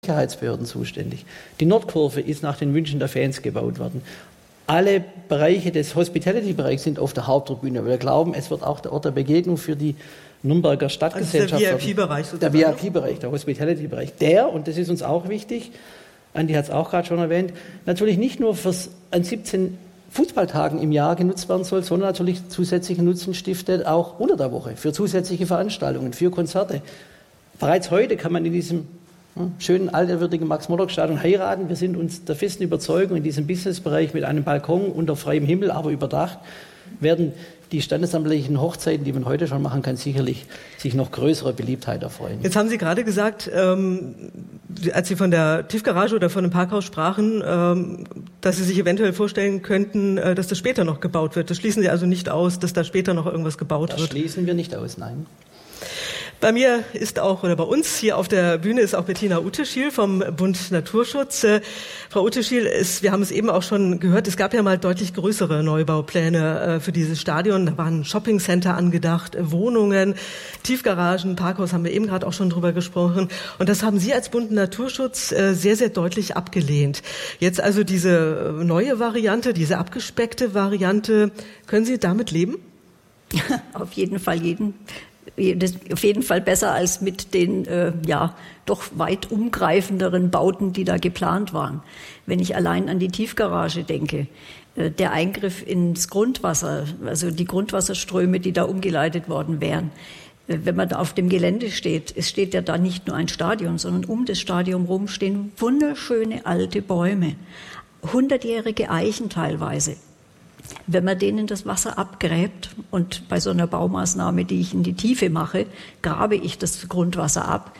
Sicherheitsbehörden zuständig. Die Nordkurve ist nach den Wünschen der Fans gebaut worden. Alle Bereiche des Hospitality-Bereichs sind auf der Haupttribüne. Wir glauben, es wird auch der Ort der Begegnung für die Nürnberger Stadtgesellschaft. Also der VIP-Bereich sozusagen. Der VIP-Bereich, der Hospitality-Bereich. Und das ist uns auch wichtig, Andi hat es auch gerade schon erwähnt, natürlich nicht nur an 17 Fußballtagen im Jahr genutzt werden soll, sondern natürlich zusätzlichen Nutzen stiftet auch unter der Woche für zusätzliche Veranstaltungen, für Konzerte. Bereits heute kann man in diesem schönen, altehrwürdigen Max-Morlock-Stadion heiraten. Wir sind uns der festen Überzeugung, in diesem Businessbereich mit einem Balkon unter freiem Himmel, aber überdacht, werden die standesamtlichen Hochzeiten, die man heute schon machen kann, sicherlich sich noch größerer Beliebtheit erfreuen. Jetzt haben Sie gerade gesagt, als Sie von der Tiefgarage oder von einem Parkhaus sprachen, dass Sie sich eventuell vorstellen könnten, dass das später noch gebaut wird. Das schließen Sie also nicht aus, dass da später noch irgendwas gebaut wird? Das schließen wir nicht aus, nein. Bei mir ist auch, oder bei uns hier auf der Bühne ist auch Bettina Uteschiel vom Bund Naturschutz. Frau Uteschiel, wir haben es eben auch schon gehört, es gab ja mal deutlich größere Neubaupläne für dieses Stadion. Da waren Shoppingcenter angedacht, Wohnungen, Tiefgaragen, Parkhaus, haben wir eben gerade auch schon drüber gesprochen. Und das haben Sie als Bund Naturschutz sehr, sehr deutlich abgelehnt. Jetzt also diese neue Variante, diese abgespeckte Variante, können Sie damit leben? Auf jeden Fall auf jeden Fall besser als mit den doch weit umgreifenderen Bauten, die da geplant waren. Wenn ich allein an die Tiefgarage denke, der Eingriff ins Grundwasser, also die Grundwasserströme, die da umgeleitet worden wären, wenn man da auf dem Gelände steht, es steht ja da nicht nur ein Stadion, sondern um das Stadion rum stehen wunderschöne alte Bäume, 100-jährige Eichen teilweise. Wenn man denen das Wasser abgräbt, und bei so einer Baumaßnahme, die ich in die Tiefe mache, grabe ich das Grundwasser ab,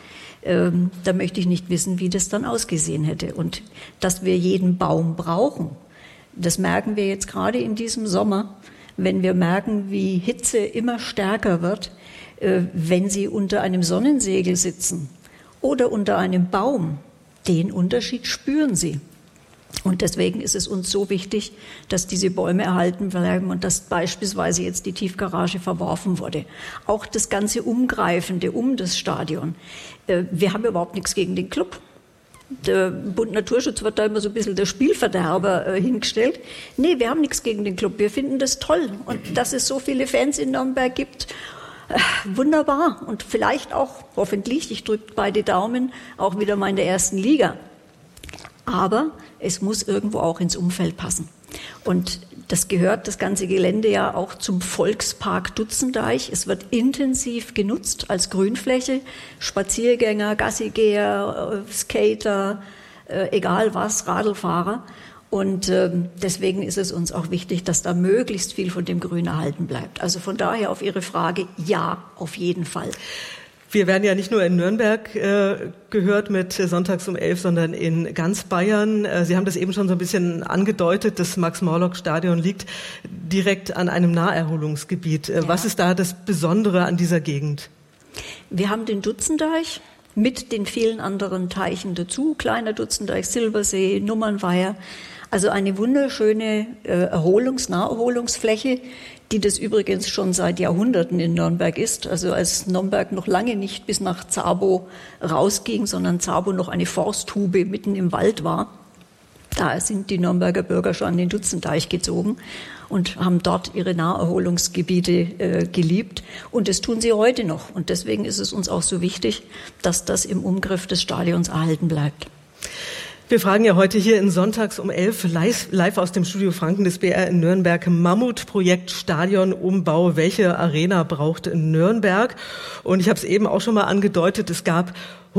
da möchte ich nicht wissen, wie das dann ausgesehen hätte. Und dass wir jeden Baum brauchen, das merken wir jetzt gerade in diesem Sommer, wenn wir merken, wie Hitze immer stärker wird, wenn Sie unter einem Sonnensegel sitzen oder unter einem Baum. Den Unterschied spüren Sie. Und deswegen ist es uns so wichtig, dass diese Bäume erhalten bleiben und dass beispielsweise jetzt die Tiefgarage verworfen wurde. Auch das ganze Umgreifende um das Stadion. Wir haben überhaupt nichts gegen den Club. Der Bund Naturschutz wird da immer so ein bisschen der Spielverderber hingestellt. Nee, wir haben nichts gegen den Club. Wir finden das toll. Und dass es so viele Fans in Nürnberg gibt, wunderbar. Und vielleicht auch, hoffentlich, ich drücke beide Daumen, auch wieder mal in der ersten Liga. Aber es muss irgendwo auch ins Umfeld passen. Und das gehört, das ganze Gelände ja auch zum Volkspark Dutzendeich. Es wird intensiv genutzt als Grünfläche. Spaziergänger, Gassigeher, Skater, egal was, Radlfahrer. Und deswegen ist es uns auch wichtig, dass da möglichst viel von dem Grün erhalten bleibt. Also von daher auf Ihre Frage, ja, auf jeden Fall. Wir werden ja nicht nur in Nürnberg gehört mit Sonntags um 11, sondern in ganz Bayern. Sie haben das eben schon so ein bisschen angedeutet. Das Max-Morlock-Stadion liegt direkt an einem Naherholungsgebiet. Ja. Was ist da das Besondere an dieser Gegend? Wir haben den Dutzendeich mit den vielen anderen Teichen dazu. Kleiner Dutzendeich, Silbersee, Nummernweiher. Also eine wunderschöne Naherholungsfläche, die das übrigens schon seit Jahrhunderten in Nürnberg ist. Also als Nürnberg noch lange nicht bis nach Zabo rausging, sondern Zabo noch eine Forsthube mitten im Wald war, da sind die Nürnberger Bürger schon an den Dutzendeich gezogen und haben dort ihre Naherholungsgebiete geliebt. Und das tun sie heute noch. Und deswegen ist es uns auch so wichtig, dass das im Umgriff des Stadions erhalten bleibt. Wir fragen ja heute hier in Sonntags um 11 live aus dem Studio Franken des BR in Nürnberg. Mammutprojekt Stadionumbau. Welche Arena braucht Nürnberg? Und ich habe es eben auch schon mal angedeutet, es gab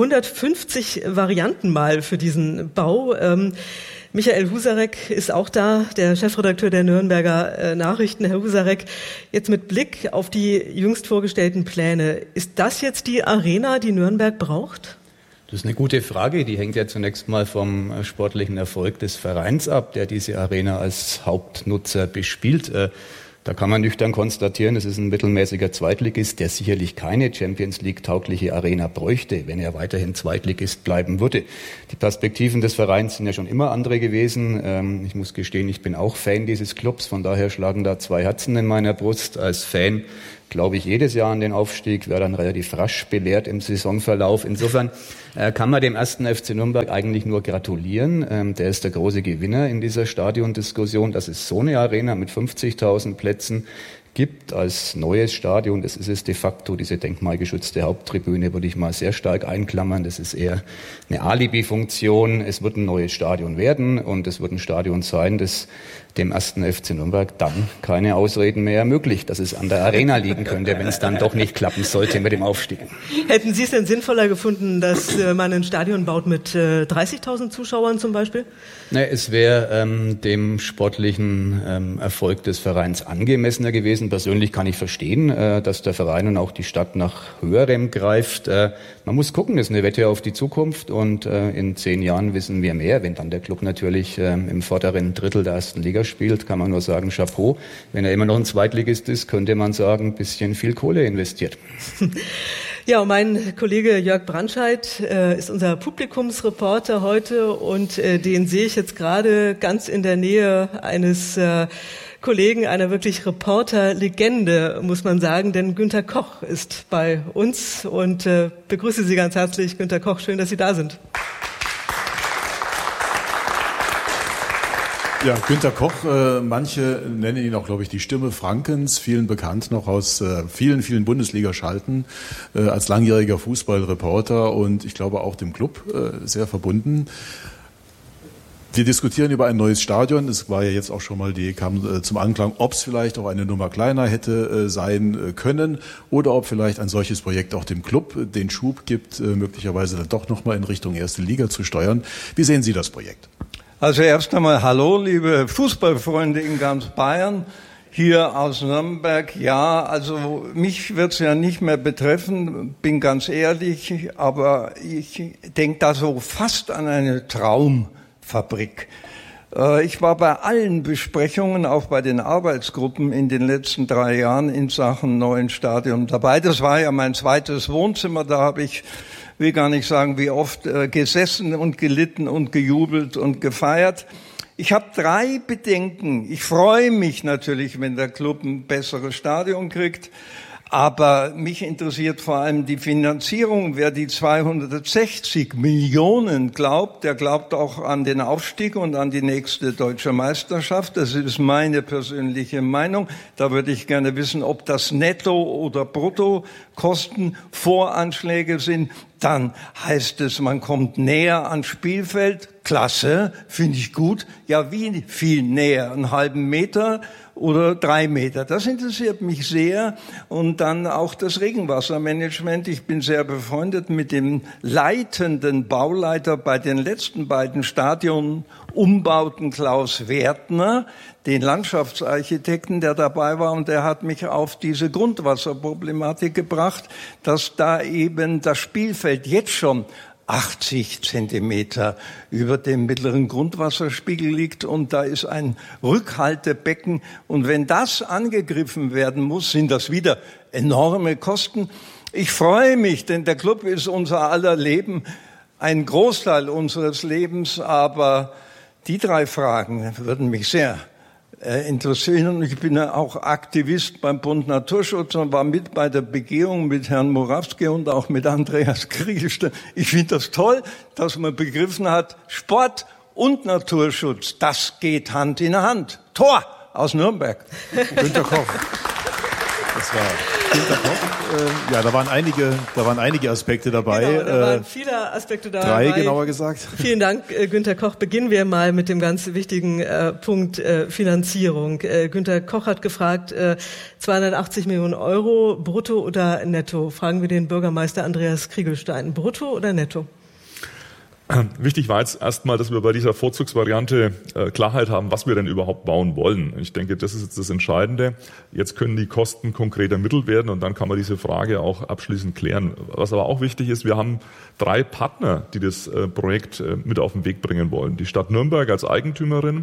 150 Varianten mal für diesen Bau. Michael Husarek ist auch da, der Chefredakteur der Nürnberger Nachrichten. Herr Husarek, jetzt mit Blick auf die jüngst vorgestellten Pläne, ist das jetzt die Arena, die Nürnberg braucht? Das ist eine gute Frage. Die hängt ja zunächst mal vom sportlichen Erfolg des Vereins ab, der diese Arena als Hauptnutzer bespielt. Da kann man nüchtern konstatieren, es ist ein mittelmäßiger Zweitligist, der sicherlich keine Champions-League-taugliche Arena bräuchte, wenn er weiterhin Zweitligist bleiben würde. Die Perspektiven des Vereins sind ja schon immer andere gewesen. Ich muss gestehen, ich bin auch Fan dieses Clubs, von daher schlagen da zwei Herzen in meiner Brust. Als Fan glaube ich, jedes Jahr an den Aufstieg, wäre dann relativ rasch belehrt im Saisonverlauf. Insofern kann man dem 1. FC Nürnberg eigentlich nur gratulieren. Der ist der große Gewinner in dieser Stadiondiskussion, dass es so eine Arena mit 50.000 Plätzen gibt als neues Stadion. Das ist es de facto, diese denkmalgeschützte Haupttribüne würde ich mal sehr stark einklammern. Das ist eher eine Alibi-Funktion. Es wird ein neues Stadion werden und es wird ein Stadion sein, das dem 1. FC Nürnberg dann keine Ausreden mehr ermöglicht, dass es an der Arena liegen könnte, wenn es dann doch nicht klappen sollte mit dem Aufstieg. Hätten Sie es denn sinnvoller gefunden, dass man ein Stadion baut mit 30.000 Zuschauern zum Beispiel? Ne, es wäre dem sportlichen Erfolg des Vereins angemessener gewesen. Persönlich kann ich verstehen, dass der Verein und auch die Stadt nach Höherem greift. Man muss gucken, das ist eine Wette auf die Zukunft und in 10 Jahren wissen wir mehr. Wenn dann der Club natürlich im vorderen Drittel der ersten Liga spielt, kann man nur sagen, Chapeau. Wenn er immer noch ein Zweitligist ist, könnte man sagen, ein bisschen viel Kohle investiert. Ja, und mein Kollege Jörg Brandscheid ist unser Publikumsreporter heute und den sehe ich jetzt gerade ganz in der Nähe eines Kollegen, einer wirklich Reporterlegende, muss man sagen, denn Günter Koch ist bei uns und begrüße Sie ganz herzlich. Günter Koch, schön, dass Sie da sind. Ja, Günter Koch, manche nennen ihn auch, glaube ich, die Stimme Frankens, vielen bekannt noch aus vielen Bundesliga-Schalten, als langjähriger Fußballreporter und ich glaube auch dem Club sehr verbunden. Wir diskutieren über ein neues Stadion. Es war ja jetzt auch schon mal kam zum Anklang, ob es vielleicht auch eine Nummer kleiner hätte sein können oder ob vielleicht ein solches Projekt auch dem Club den Schub gibt, möglicherweise dann doch nochmal in Richtung erste Liga zu steuern. Wie sehen Sie das Projekt? Also erst einmal hallo, liebe Fußballfreunde in ganz Bayern, hier aus Nürnberg. Ja, also mich wird's ja nicht mehr betreffen, bin ganz ehrlich, aber ich denke da so fast an eine Traumfabrik. Ich war bei allen Besprechungen, auch bei den Arbeitsgruppen in den letzten 3 Jahren in Sachen neuen Stadion dabei. Das war ja mein zweites Wohnzimmer, da habe ich, will gar nicht sagen, wie oft gesessen und gelitten und gejubelt und gefeiert. Ich habe 3 Bedenken. Ich freue mich natürlich, wenn der Club ein besseres Stadion kriegt. Aber mich interessiert vor allem die Finanzierung. Wer die 260 Millionen glaubt, der glaubt auch an den Aufstieg und an die nächste deutsche Meisterschaft. Das ist meine persönliche Meinung. Da würde ich gerne wissen, ob das Netto- oder Bruttokostenvoranschläge sind. Dann heißt es, man kommt näher ans Spielfeld. Klasse, finde ich gut. Ja, wie viel näher? Einen halben Meter? Oder 3 Meter. Das interessiert mich sehr. Und dann auch das Regenwassermanagement. Ich bin sehr befreundet mit dem leitenden Bauleiter bei den letzten beiden Stadionumbauten, Klaus Wertner, den Landschaftsarchitekten, der dabei war. Und der hat mich auf diese Grundwasserproblematik gebracht, dass da eben das Spielfeld jetzt schon 80 Zentimeter über dem mittleren Grundwasserspiegel liegt und da ist ein Rückhaltebecken. Und wenn das angegriffen werden muss, sind das wieder enorme Kosten. Ich freue mich, denn der Club ist unser aller Leben, ein Großteil unseres Lebens. Aber die 3 Fragen würden mich sehr interessieren. Ich bin ja auch Aktivist beim Bund Naturschutz und war mit bei der Begehung mit Herrn Morawski und auch mit Andreas Kriegelstein. Ich finde das toll, dass man begriffen hat, Sport und Naturschutz, das geht Hand in Hand. Tor aus Nürnberg. Günter Koch. Das war Günter Koch. Ja, da waren einige Aspekte dabei. Genau, da waren viele Aspekte dabei. 3 genauer gesagt. Vielen Dank, Günter Koch. Beginnen wir mal mit dem ganz wichtigen Punkt Finanzierung. Günter Koch hat gefragt, 280 Millionen Euro, brutto oder netto? Fragen wir den Bürgermeister Andreas Kriegelstein. Brutto oder netto? Wichtig war jetzt erstmal, dass wir bei dieser Vorzugsvariante Klarheit haben, was wir denn überhaupt bauen wollen. Ich denke, das ist jetzt das Entscheidende. Jetzt können die Kosten konkret ermittelt werden und dann kann man diese Frage auch abschließend klären. Was aber auch wichtig ist, wir haben 3 Partner, die das Projekt mit auf den Weg bringen wollen. Die Stadt Nürnberg als Eigentümerin,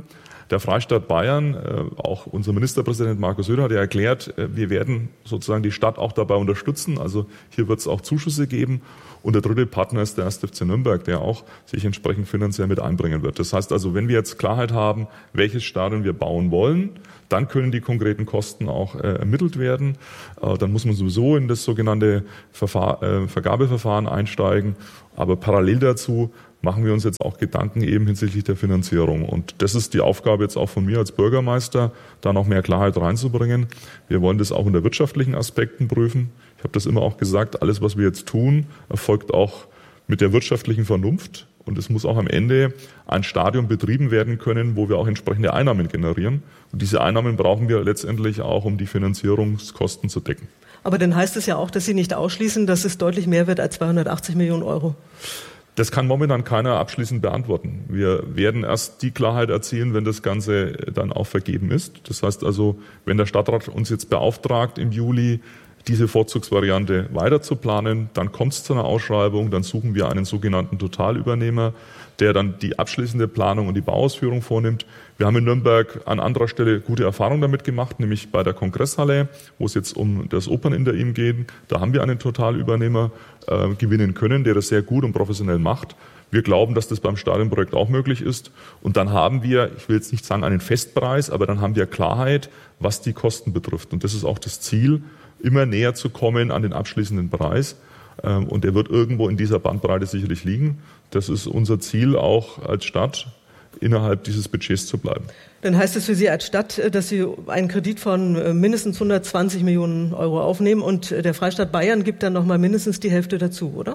Der Freistaat Bayern, auch unser Ministerpräsident Markus Söder hat ja erklärt, wir werden sozusagen die Stadt auch dabei unterstützen. Also hier wird es auch Zuschüsse geben. Und der dritte Partner ist der 1. FC Nürnberg, der auch sich entsprechend finanziell mit einbringen wird. Das heißt also, wenn wir jetzt Klarheit haben, welches Stadion wir bauen wollen, dann können die konkreten Kosten auch ermittelt werden. Dann muss man sowieso in das sogenannte Vergabeverfahren einsteigen. Aber parallel dazu machen wir uns jetzt auch Gedanken eben hinsichtlich der Finanzierung. Und das ist die Aufgabe jetzt auch von mir als Bürgermeister, da noch mehr Klarheit reinzubringen. Wir wollen das auch unter wirtschaftlichen Aspekten prüfen. Ich habe das immer auch gesagt, alles, was wir jetzt tun, erfolgt auch mit der wirtschaftlichen Vernunft. Und es muss auch am Ende ein Stadion betrieben werden können, wo wir auch entsprechende Einnahmen generieren. Und diese Einnahmen brauchen wir letztendlich auch, um die Finanzierungskosten zu decken. Aber dann heißt es ja auch, dass Sie nicht ausschließen, dass es deutlich mehr wird als 280 Millionen Euro. Das kann momentan keiner abschließend beantworten. Wir werden erst die Klarheit erzielen, wenn das Ganze dann auch vergeben ist. Das heißt also, wenn der Stadtrat uns jetzt beauftragt, im Juli diese Vorzugsvariante weiter zu planen, dann kommt es zu einer Ausschreibung, dann suchen wir einen sogenannten Totalübernehmer, der dann die abschließende Planung und die Bauausführung vornimmt. Wir haben in Nürnberg an anderer Stelle gute Erfahrungen damit gemacht, nämlich bei der Kongresshalle, wo es jetzt um das Operninterim geht. Da haben wir einen Totalübernehmer gewinnen können, der das sehr gut und professionell macht. Wir glauben, dass das beim Stadionprojekt auch möglich ist. Und dann haben wir, ich will jetzt nicht sagen einen Festpreis, aber dann haben wir Klarheit, was die Kosten betrifft. Und das ist auch das Ziel, immer näher zu kommen an den abschließenden Preis. Und der wird irgendwo in dieser Bandbreite sicherlich liegen. Das ist unser Ziel auch als Stadt, innerhalb dieses Budgets zu bleiben. Dann heißt es für Sie als Stadt, dass Sie einen Kredit von mindestens 120 Millionen Euro aufnehmen und der Freistaat Bayern gibt dann nochmal mindestens die Hälfte dazu, oder?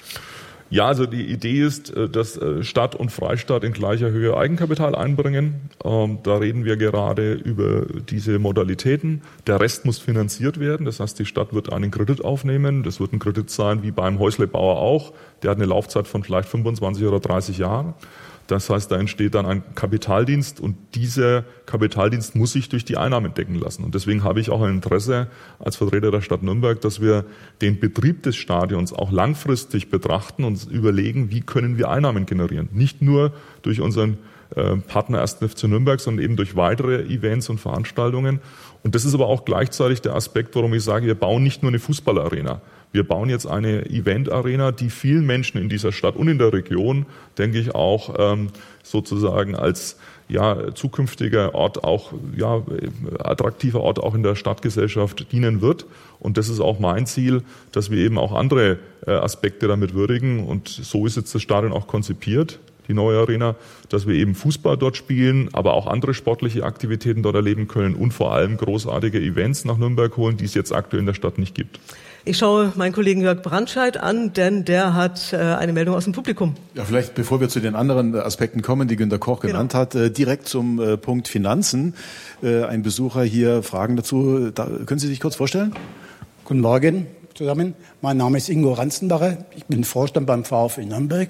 Ja, also die Idee ist, dass Stadt und Freistaat in gleicher Höhe Eigenkapital einbringen. Da reden wir gerade über diese Modalitäten. Der Rest muss finanziert werden. Das heißt, die Stadt wird einen Kredit aufnehmen. Das wird ein Kredit sein, wie beim Häuslebauer auch. Der hat eine Laufzeit von vielleicht 25 oder 30 Jahren. Das heißt, da entsteht dann ein Kapitaldienst und dieser Kapitaldienst muss sich durch die Einnahmen decken lassen. Und deswegen habe ich auch ein Interesse als Vertreter der Stadt Nürnberg, dass wir den Betrieb des Stadions auch langfristig betrachten und überlegen, wie können wir Einnahmen generieren. Nicht nur durch unseren Partner 1. FC Nürnberg, sondern eben durch weitere Events und Veranstaltungen. Und das ist aber auch gleichzeitig der Aspekt, warum ich sage, wir bauen nicht nur eine Fußballarena. Wir bauen jetzt eine Event-Arena, die vielen Menschen in dieser Stadt und in der Region, denke ich, auch sozusagen als zukünftiger Ort, auch attraktiver Ort auch in der Stadtgesellschaft dienen wird. Und das ist auch mein Ziel, dass wir eben auch andere Aspekte damit würdigen. Und so ist jetzt das Stadion auch konzipiert, die neue Arena, dass wir eben Fußball dort spielen, aber auch andere sportliche Aktivitäten dort erleben können und vor allem großartige Events nach Nürnberg holen, die es jetzt aktuell in der Stadt nicht gibt. Ich schaue meinen Kollegen Jörg Brandscheid an, denn der hat eine Meldung aus dem Publikum. Ja, vielleicht bevor wir zu den anderen Aspekten kommen, die Günter Koch genannt hat, direkt zum Punkt Finanzen. Ein Besucher hier Fragen dazu. Können Sie sich kurz vorstellen? Guten Morgen zusammen. Mein Name ist Ingo Ranzenbacher. Ich bin Vorstand beim VfL Nürnberg.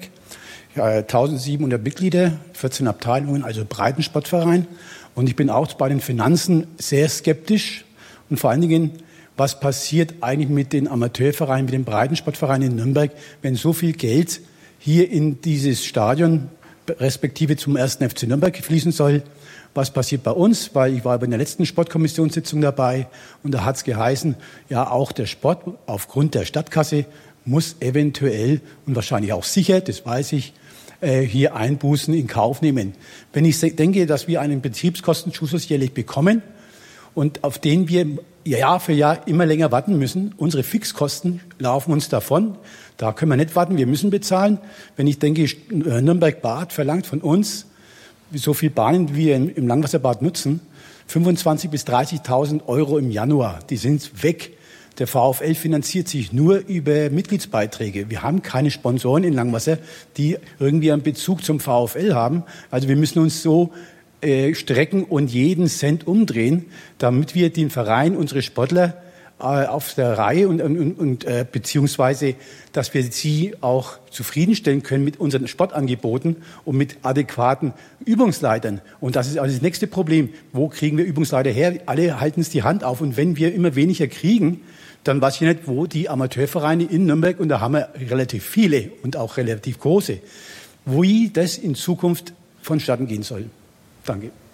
1700 Mitglieder, 14 Abteilungen, also Breitensportverein. Und ich bin auch bei den Finanzen sehr skeptisch. Und vor allen Dingen, was passiert eigentlich mit den Amateurvereinen, mit den Breitensportvereinen in Nürnberg, wenn so viel Geld hier in dieses Stadion, respektive zum 1. FC Nürnberg fließen soll? Was passiert bei uns? Weil ich war bei der letzten Sportkommissionssitzung dabei und da hat es geheißen, ja, auch der Sport aufgrund der Stadtkasse muss eventuell und wahrscheinlich auch sicher, das weiß ich, hier Einbußen in Kauf nehmen. Wenn ich denke, dass wir einen Betriebskostenzuschuss jährlich bekommen und auf den wir Jahr für Jahr immer länger warten müssen, unsere Fixkosten laufen uns davon, da können wir nicht warten, wir müssen bezahlen. Wenn ich denke, Nürnberg-Bad verlangt von uns, so viel Bahnen wie wir im Langwasserbad nutzen, 25.000 bis 30.000 Euro im Januar, die sind weg. Der VfL finanziert sich nur über Mitgliedsbeiträge. Wir haben keine Sponsoren in Langwasser, die irgendwie einen Bezug zum VfL haben. Also wir müssen uns so strecken und jeden Cent umdrehen, damit wir den Verein, unsere Sportler auf der Reihe und beziehungsweise, dass wir sie auch zufriedenstellen können mit unseren Sportangeboten und mit adäquaten Übungsleitern. Und das ist also das nächste Problem. Wo kriegen wir Übungsleiter her? Alle halten es die Hand auf. Und wenn wir immer weniger kriegen, dann weiß ich nicht, wo die Amateurvereine in Nürnberg, und da haben wir relativ viele und auch relativ große, wie das in Zukunft vonstatten gehen soll. Danke.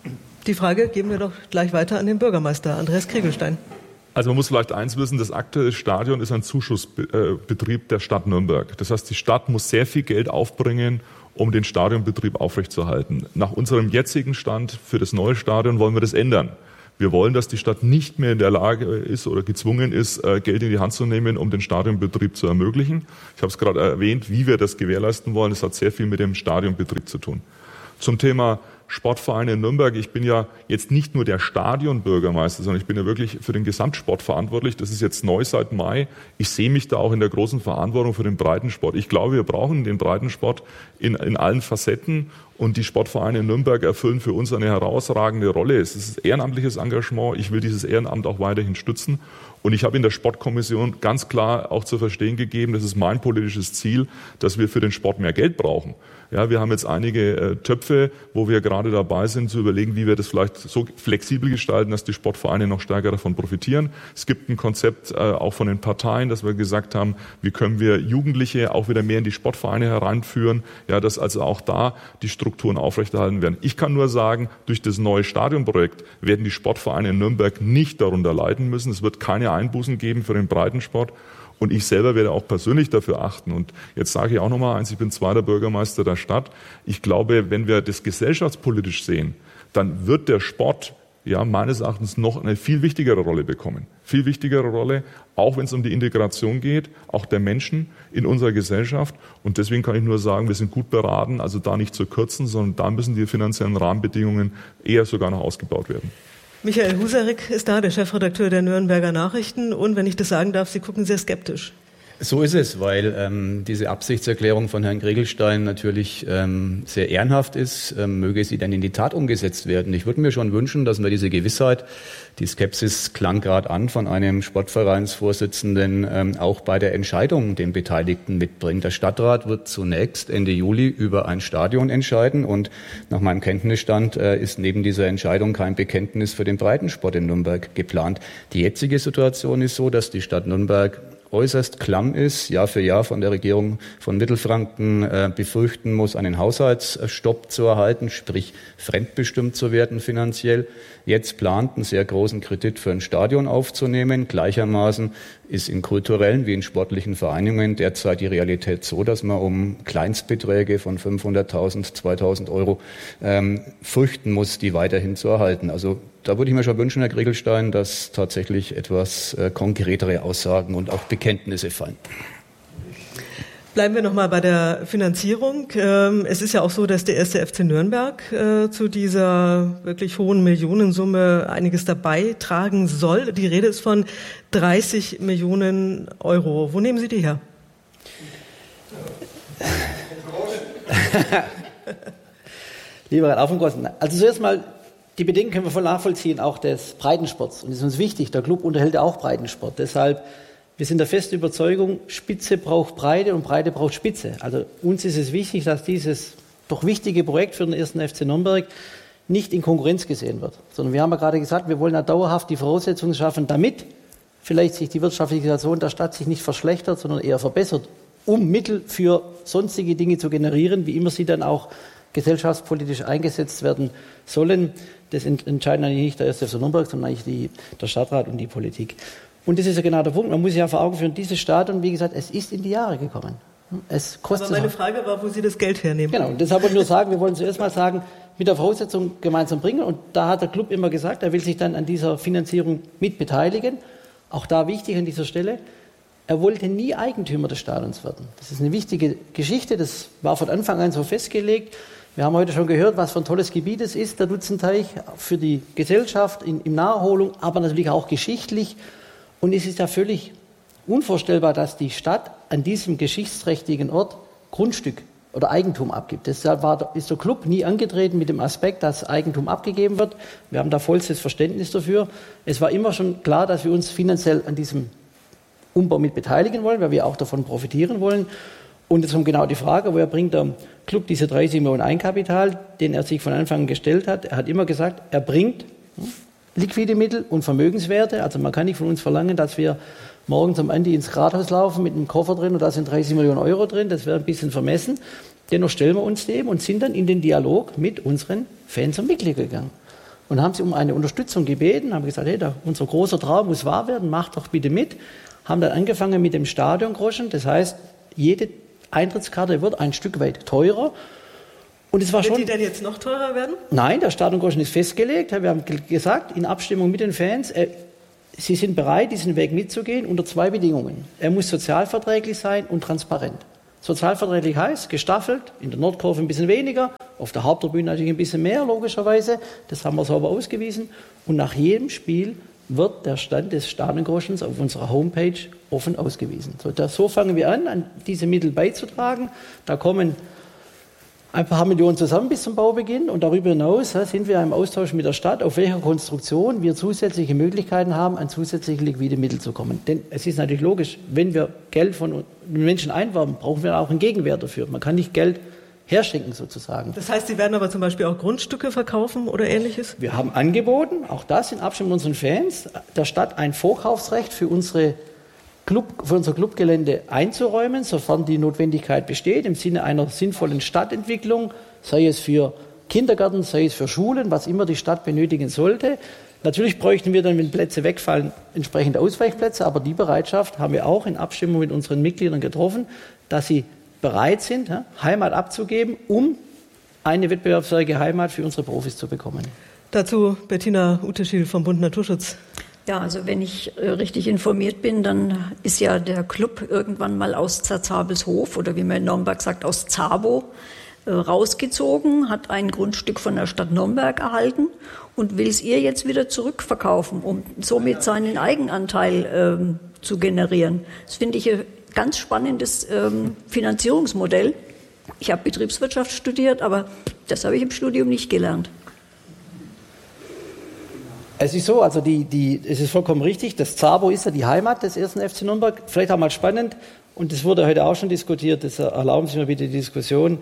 Die Frage geben wir doch gleich weiter an den Bürgermeister Andreas Kriegelstein. Also man muss vielleicht eins wissen, das aktuelle Stadion ist ein Zuschussbetrieb der Stadt Nürnberg. Das heißt, die Stadt muss sehr viel Geld aufbringen, um den Stadionbetrieb aufrechtzuerhalten. Nach unserem jetzigen Stand für das neue Stadion wollen wir das ändern. Wir wollen, dass die Stadt nicht mehr in der Lage ist oder gezwungen ist, Geld in die Hand zu nehmen, um den Stadionbetrieb zu ermöglichen. Ich habe es gerade erwähnt, wie wir das gewährleisten wollen. Das hat sehr viel mit dem Stadionbetrieb zu tun. Zum Thema Sportvereine in Nürnberg. Ich bin ja jetzt nicht nur der Stadionbürgermeister, sondern ich bin ja wirklich für den Gesamtsport verantwortlich. Das ist jetzt neu seit Mai. Ich sehe mich da auch in der großen Verantwortung für den Breitensport. Ich glaube, wir brauchen den Breitensport in allen Facetten. Und die Sportvereine in Nürnberg erfüllen für uns eine herausragende Rolle. Es ist ehrenamtliches Engagement. Ich will dieses Ehrenamt auch weiterhin stützen. Und ich habe in der Sportkommission ganz klar auch zu verstehen gegeben, das ist mein politisches Ziel, dass wir für den Sport mehr Geld brauchen. Ja, wir haben jetzt einige Töpfe, wo wir gerade dabei sind, zu überlegen, wie wir das vielleicht so flexibel gestalten, dass die Sportvereine noch stärker davon profitieren. Es gibt ein Konzept auch von den Parteien, dass wir gesagt haben, wie können wir Jugendliche auch wieder mehr in die Sportvereine hereinführen, ja, dass also auch da die Strukturen aufrechterhalten werden. Ich kann nur sagen, durch das neue Stadionprojekt werden die Sportvereine in Nürnberg nicht darunter leiden müssen. Es wird keine Einbußen geben für den Breitensport. Und ich selber werde auch persönlich dafür achten. Und jetzt sage ich auch nochmal eins, ich bin zweiter Bürgermeister der Stadt. Ich glaube, wenn wir das gesellschaftspolitisch sehen, dann wird der Sport ja meines Erachtens noch eine viel wichtigere Rolle bekommen. Viel wichtigere Rolle, auch wenn es um die Integration geht, auch der Menschen in unserer Gesellschaft. Und deswegen kann ich nur sagen, wir sind gut beraten, also da nicht zu kürzen, sondern da müssen die finanziellen Rahmenbedingungen eher sogar noch ausgebaut werden. Michael Husarek ist da, der Chefredakteur der Nürnberger Nachrichten. Und wenn ich das sagen darf, Sie gucken sehr skeptisch. So ist es, weil diese Absichtserklärung von Herrn Kriegelstein natürlich sehr ehrenhaft ist. Möge sie dann in die Tat umgesetzt werden. Ich würde mir schon wünschen, dass wir diese Gewissheit, die Skepsis klang gerade an von einem Sportvereinsvorsitzenden, auch bei der Entscheidung den Beteiligten mitbringt. Der Stadtrat wird zunächst Ende Juli über ein Stadion entscheiden und nach meinem Kenntnisstand ist neben dieser Entscheidung kein Bekenntnis für den Breitensport in Nürnberg geplant. Die jetzige Situation ist so, dass die Stadt Nürnberg äußerst klamm ist, Jahr für Jahr von der Regierung von Mittelfranken befürchten muss, einen Haushaltsstopp zu erhalten, sprich fremdbestimmt zu werden finanziell. Jetzt plant, einen sehr großen Kredit für ein Stadion aufzunehmen. Gleichermaßen ist in kulturellen wie in sportlichen Vereinigungen derzeit die Realität so, dass man um Kleinstbeträge von 500.000, 2.000 Euro fürchten muss, die weiterhin zu erhalten. Also da würde ich mir schon wünschen, Herr Kriegelstein, dass tatsächlich etwas konkretere Aussagen und auch Bekenntnisse fallen. Bleiben wir nochmal bei der Finanzierung. Es ist ja auch so, dass der 1. FC Nürnberg zu dieser wirklich hohen Millionensumme einiges dabei tragen soll. Die Rede ist von 30 Millionen Euro. Wo nehmen Sie die her? Lieber Herr Aufengossen, also zuerst mal, die Bedenken können wir voll nachvollziehen, auch des Breitensports. Und das ist uns wichtig, der Club unterhält auch Breitensport. Deshalb, wir sind der festen Überzeugung, Spitze braucht Breite und Breite braucht Spitze. Also uns ist es wichtig, dass dieses doch wichtige Projekt für den 1. FC Nürnberg nicht in Konkurrenz gesehen wird. Sondern wir haben ja gerade gesagt, wir wollen ja dauerhaft die Voraussetzungen schaffen, damit vielleicht sich die wirtschaftliche Situation der Stadt sich nicht verschlechtert, sondern eher verbessert, um Mittel für sonstige Dinge zu generieren, wie immer sie dann auch gesellschaftspolitisch eingesetzt werden sollen. Das entscheiden eigentlich nicht der 1. FC Nürnberg, sondern eigentlich der Stadtrat und die Politik. Und das ist ja genau der Punkt. Man muss sich ja vor Augen führen, dieses Stadion, wie gesagt, es ist in die Jahre gekommen. Es kostet. Aber meine Frage war, wo Sie das Geld hernehmen. Genau, und deshalb wollte ich nur sagen, wir wollen zuerst mal sagen, mit der Voraussetzung gemeinsam bringen. Und da hat der Club immer gesagt, er will sich dann an dieser Finanzierung mit beteiligen. Auch da wichtig an dieser Stelle, er wollte nie Eigentümer des Stadions werden. Das ist eine wichtige Geschichte, das war von Anfang an so festgelegt. Wir haben heute schon gehört, was für ein tolles Gebiet es ist, der Dutzenteich, für die Gesellschaft in Naherholung, aber natürlich auch geschichtlich. Und es ist ja völlig unvorstellbar, dass die Stadt an diesem geschichtsträchtigen Ort Grundstück oder Eigentum abgibt. Deshalb ist der Club nie angetreten mit dem Aspekt, dass Eigentum abgegeben wird. Wir haben da vollstes Verständnis dafür. Es war immer schon klar, dass wir uns finanziell an diesem Umbau mit beteiligen wollen, weil wir auch davon profitieren wollen. Und jetzt kommt genau die Frage, woher bringt der Club diese 30 Millionen Eigenkapital, den er sich von Anfang an gestellt hat. Er hat immer gesagt, er bringt liquide Mittel und Vermögenswerte. Also man kann nicht von uns verlangen, dass wir morgens am Andi ins Rathaus laufen mit einem Koffer drin und da sind 30 Millionen Euro drin. Das wäre ein bisschen vermessen. Dennoch stellen wir uns dem und sind dann in den Dialog mit unseren Fans und Mitgliedern gegangen. und haben sie um eine Unterstützung gebeten, haben gesagt, hey, unser großer Traum muss wahr werden, macht doch bitte mit. Haben dann angefangen mit dem Stadiongroschen, das heißt, jede Eintrittskarte wird ein Stück weit teurer. Und es war Wird die denn jetzt noch teurer werden? Nein, der Stadiongroschen ist festgelegt. Wir haben gesagt, in Abstimmung mit den Fans, sie sind bereit, diesen Weg mitzugehen unter 2 Bedingungen. Er muss sozialverträglich sein und transparent. Sozialverträglich heißt, gestaffelt, in der Nordkurve ein bisschen weniger, auf der Haupttribüne natürlich ein bisschen mehr, logischerweise. Das haben wir sauber ausgewiesen. Und nach jedem Spiel wird der Stand des Stadiongroschens auf unserer Homepage offen ausgewiesen. So fangen wir an diese Mittel beizutragen. Da kommen ein paar Millionen zusammen bis zum Baubeginn und darüber hinaus sind wir im Austausch mit der Stadt, auf welcher Konstruktion wir zusätzliche Möglichkeiten haben, an zusätzliche liquide Mittel zu kommen. Denn es ist natürlich logisch, wenn wir Geld von Menschen einwerben, brauchen wir auch einen Gegenwert dafür. Man kann nicht Geld herschenken sozusagen. Das heißt, Sie werden aber zum Beispiel auch Grundstücke verkaufen oder Ähnliches? Wir haben angeboten, auch das in Abstimmung mit unseren Fans, der Stadt ein Vorkaufsrecht für unser Clubgelände einzuräumen, sofern die Notwendigkeit besteht, im Sinne einer sinnvollen Stadtentwicklung, sei es für Kindergärten, sei es für Schulen, was immer die Stadt benötigen sollte. Natürlich bräuchten wir dann, wenn Plätze wegfallen, entsprechende Ausweichplätze, aber die Bereitschaft haben wir auch in Abstimmung mit unseren Mitgliedern getroffen, dass sie bereit sind, Heimat abzugeben, um eine wettbewerbsfähige Heimat für unsere Profis zu bekommen. Dazu Bettina Uteschil vom Bund Naturschutz. Ja, also wenn ich richtig informiert bin, dann ist ja der Club irgendwann mal aus Zerzabelshof oder wie man in Nürnberg sagt, aus Zabo rausgezogen, hat ein Grundstück von der Stadt Nürnberg erhalten und will es ihr jetzt wieder zurückverkaufen, um somit seinen Eigenanteil zu generieren. Das finde ich ein ganz spannendes Finanzierungsmodell. Ich habe Betriebswirtschaft studiert, aber das habe ich im Studium nicht gelernt. Es ist so, also es ist vollkommen richtig, das Zabo ist ja die Heimat des 1. FC Nürnberg. Vielleicht auch mal spannend, und das wurde heute auch schon diskutiert, das erlauben Sie mir bitte die Diskussion,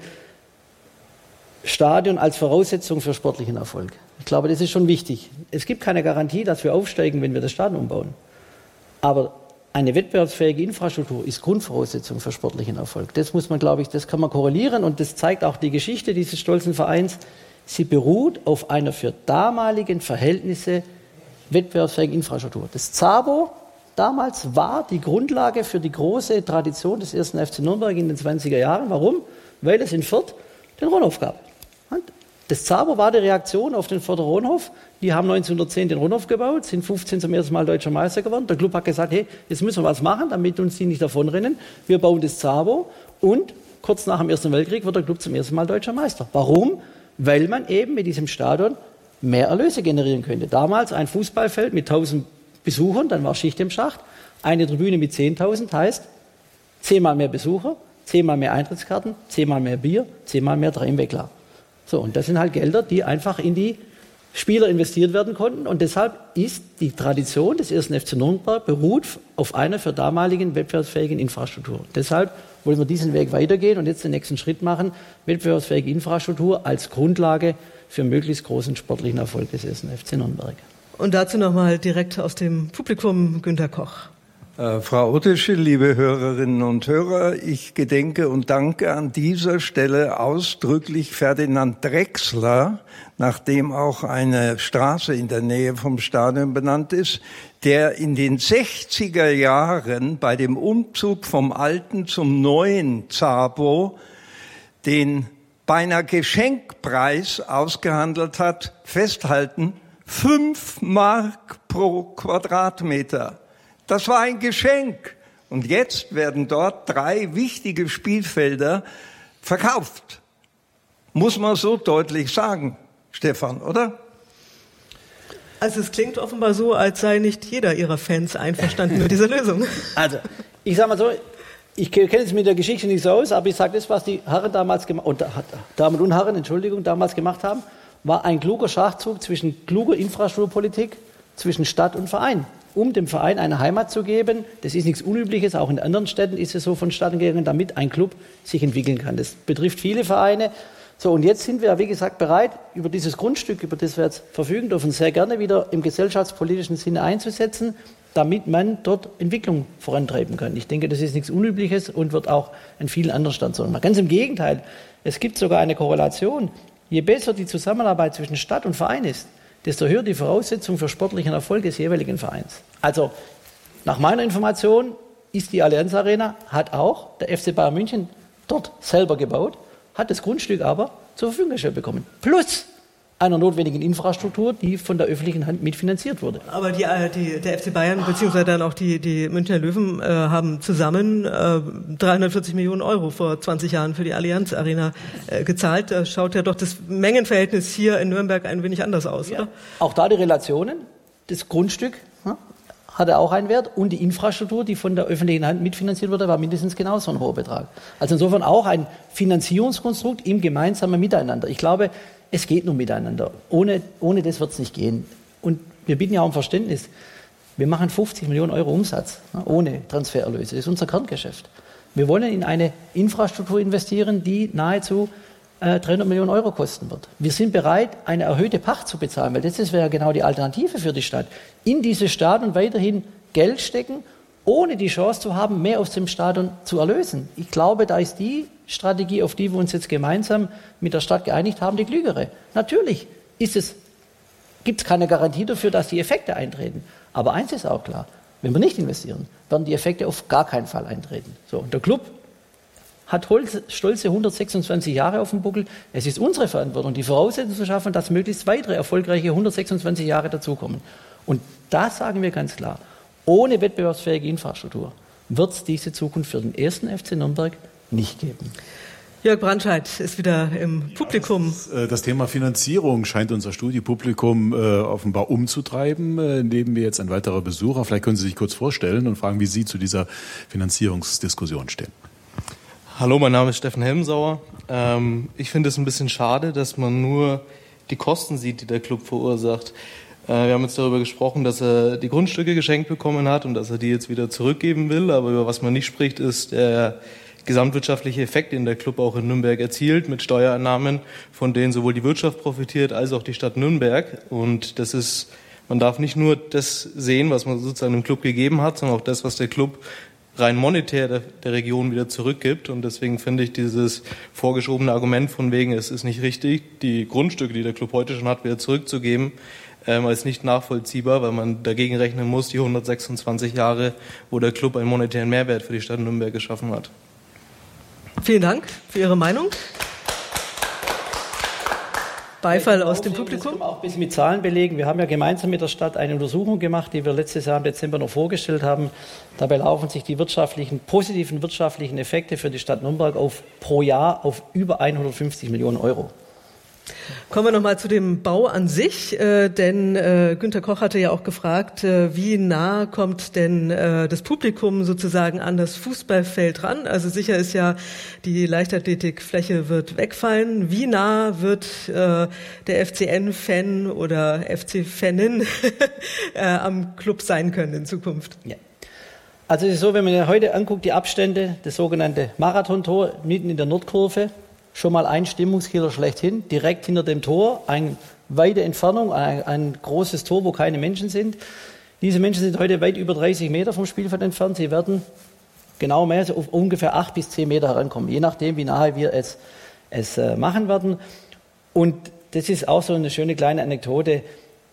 Stadion als Voraussetzung für sportlichen Erfolg. Ich glaube, das ist schon wichtig. Es gibt keine Garantie, dass wir aufsteigen, wenn wir das Stadion umbauen. Aber eine wettbewerbsfähige Infrastruktur ist Grundvoraussetzung für sportlichen Erfolg. Das muss man, glaube ich, das kann man korrelieren, und das zeigt auch die Geschichte dieses stolzen Vereins. Sie beruht auf einer für damaligen Verhältnisse wettbewerbsfähigen Infrastruktur. Das Zabo damals war die Grundlage für die große Tradition des 1. FC Nürnberg in den 20er Jahren. Warum? Weil es in Fürth den Rundhof gab. Das Zabo war die Reaktion auf den Fürther Rundhof. Die haben 1910 den Rundhof gebaut, sind 15 zum ersten Mal deutscher Meister geworden. Der Club hat gesagt, hey, jetzt müssen wir was machen, damit uns die nicht davonrennen. Wir bauen das Zabo, und kurz nach dem Ersten Weltkrieg wird der Club zum ersten Mal deutscher Meister. Warum? Weil man eben mit diesem Stadion mehr Erlöse generieren könnte. Damals ein Fußballfeld mit 1000 Besuchern, dann war Schicht im Schacht. Eine Tribüne mit 10.000 heißt 10-mal mehr Besucher, 10-mal mehr Eintrittskarten, 10-mal mehr Bier, 10-mal mehr Drehmweckler. So, und das sind halt Gelder, die einfach in die Spieler investiert werden konnten. Und deshalb ist die Tradition des 1. FC Nürnberg beruht auf einer für damaligen wettbewerbsfähigen Infrastruktur. Deshalb wollen wir diesen Weg weitergehen und jetzt den nächsten Schritt machen, wettbewerbsfähige Infrastruktur als Grundlage für möglichst großen sportlichen Erfolg des 1. FC Nürnberg. Und dazu nochmal direkt aus dem Publikum Günter Koch. Frau Uteschil, liebe Hörerinnen und Hörer, ich gedenke und danke an dieser Stelle ausdrücklich Ferdinand Drechsler, nach dem auch eine Straße in der Nähe vom Stadion benannt ist, der in den 60er Jahren bei dem Umzug vom alten zum neuen Zabo den beinahe Geschenkpreis ausgehandelt hat. Festhalten, 5 Mark pro Quadratmeter. Das war ein Geschenk. Und jetzt werden dort 3 wichtige Spielfelder verkauft. Muss man so deutlich sagen, Stefan, oder? Also es klingt offenbar so, als sei nicht jeder Ihrer Fans einverstanden mit dieser Lösung. Also, ich sage mal so, ich kenne es mit der Geschichte nicht so aus, aber ich sage das, was die Herren damals Damen und Herren, damals gemacht haben, war ein kluger Schachzug zwischen kluger Infrastrukturpolitik, zwischen Stadt und Verein, um dem Verein eine Heimat zu geben. Das ist nichts Unübliches, auch in anderen Städten ist es so vonstatten gegangen, damit ein Club sich entwickeln kann. Das betrifft viele Vereine. So, und jetzt sind wir, wie gesagt, bereit, über dieses Grundstück, über das wir jetzt verfügen dürfen, sehr gerne wieder im gesellschaftspolitischen Sinne einzusetzen, damit man dort Entwicklung vorantreiben kann. Ich denke, das ist nichts Unübliches und wird auch an vielen anderen Standorten machen. Ganz im Gegenteil, es gibt sogar eine Korrelation. Je besser die Zusammenarbeit zwischen Stadt und Verein ist, desto höher die Voraussetzung für sportlichen Erfolg des jeweiligen Vereins. Also nach meiner Information ist die Allianz Arena, hat auch der FC Bayern München dort selber gebaut, hat das Grundstück aber zur Verfügung gestellt bekommen. Plus einer notwendigen Infrastruktur, die von der öffentlichen Hand mitfinanziert wurde. Aber der FC Bayern beziehungsweise dann auch die Münchner Löwen haben zusammen 340 Millionen Euro vor 20 Jahren für die Allianz Arena gezahlt. Da schaut ja doch das Mengenverhältnis hier in Nürnberg ein wenig anders aus, ja. Oder? Auch da die Relationen, das Grundstück hatte auch einen Wert und die Infrastruktur, die von der öffentlichen Hand mitfinanziert wurde, war mindestens genauso ein hoher Betrag. Also insofern auch ein Finanzierungskonstrukt im gemeinsamen Miteinander. Ich glaube, es geht nur miteinander. Ohne das wird es nicht gehen. Und wir bitten ja auch um Verständnis. Wir machen 50 Millionen Euro Umsatz, ohne Transfererlöse. Das ist unser Kerngeschäft. Wir wollen in eine Infrastruktur investieren, die nahezu 300 Millionen Euro kosten wird. Wir sind bereit, eine erhöhte Pacht zu bezahlen, weil das wäre ja genau die Alternative für die Stadt. In dieses Stadion weiterhin Geld stecken, ohne die Chance zu haben, mehr aus dem Stadion zu erlösen. Ich glaube, da ist die Strategie, auf die wir uns jetzt gemeinsam mit der Stadt geeinigt haben, die klügere. Natürlich gibt es keine Garantie dafür, dass die Effekte eintreten. Aber eins ist auch klar, wenn wir nicht investieren, werden die Effekte auf gar keinen Fall eintreten. So, und der Club hat stolze 126 Jahre auf dem Buckel. Es ist unsere Verantwortung, die Voraussetzungen zu schaffen, dass möglichst weitere erfolgreiche 126 Jahre dazukommen. Und da sagen wir ganz klar, ohne wettbewerbsfähige Infrastruktur wird es diese Zukunft für den ersten FC Nürnberg nicht geben. Jörg Brandscheid ist wieder im Publikum. Das Thema Finanzierung scheint unser Studiopublikum offenbar umzutreiben. Neben mir jetzt ein weiterer Besucher. Vielleicht können Sie sich kurz vorstellen und fragen, wie Sie zu dieser Finanzierungsdiskussion stehen. Hallo, mein Name ist Steffen Helmsauer. Ich finde es ein bisschen schade, dass man nur die Kosten sieht, die der Club verursacht. Wir haben jetzt darüber gesprochen, dass er die Grundstücke geschenkt bekommen hat und dass er die jetzt wieder zurückgeben will. Aber über was man nicht spricht, ist der gesamtwirtschaftliche Effekt, den der Club auch in Nürnberg erzielt, mit Steuereinnahmen, von denen sowohl die Wirtschaft profitiert, als auch die Stadt Nürnberg. Und man darf nicht nur das sehen, was man sozusagen dem Club gegeben hat, sondern auch das, was der Club rein monetär der Region wieder zurückgibt. Und deswegen finde ich dieses vorgeschobene Argument von wegen, es ist nicht richtig, die Grundstücke, die der Club heute schon hat, wieder zurückzugeben, als nicht nachvollziehbar, weil man dagegen rechnen muss, die 126 Jahre, wo der Club einen monetären Mehrwert für die Stadt Nürnberg geschaffen hat. Vielen Dank für Ihre Meinung. Beifall aus dem Publikum. Das können wir auch ein bisschen mit Zahlen belegen. Wir haben ja gemeinsam mit der Stadt eine Untersuchung gemacht, die wir letztes Jahr im Dezember noch vorgestellt haben. Dabei laufen sich die positiven wirtschaftlichen Effekte für die Stadt Nürnberg pro Jahr auf über 150 Millionen Euro. Kommen wir nochmal zu dem Bau an sich, denn Günter Koch hatte ja auch gefragt, wie nah kommt denn das Publikum sozusagen an das Fußballfeld ran? Also sicher ist ja, die Leichtathletikfläche wird wegfallen. Wie nah wird der FCN-Fan oder FC-Fanin am Club sein können in Zukunft? Ja. Also es ist so, wenn man heute anguckt, die Abstände, das sogenannte Marathontor mitten in der Nordkurve, schon mal ein Stimmungskiller schlechthin, direkt hinter dem Tor, eine weite Entfernung, ein großes Tor, wo keine Menschen sind. Diese Menschen sind heute weit über 30 Meter vom Spielfeld entfernt. Sie werden genau messen auf ungefähr 8 bis 10 Meter herankommen, je nachdem, wie nahe wir es machen werden. Und das ist auch so eine schöne kleine Anekdote,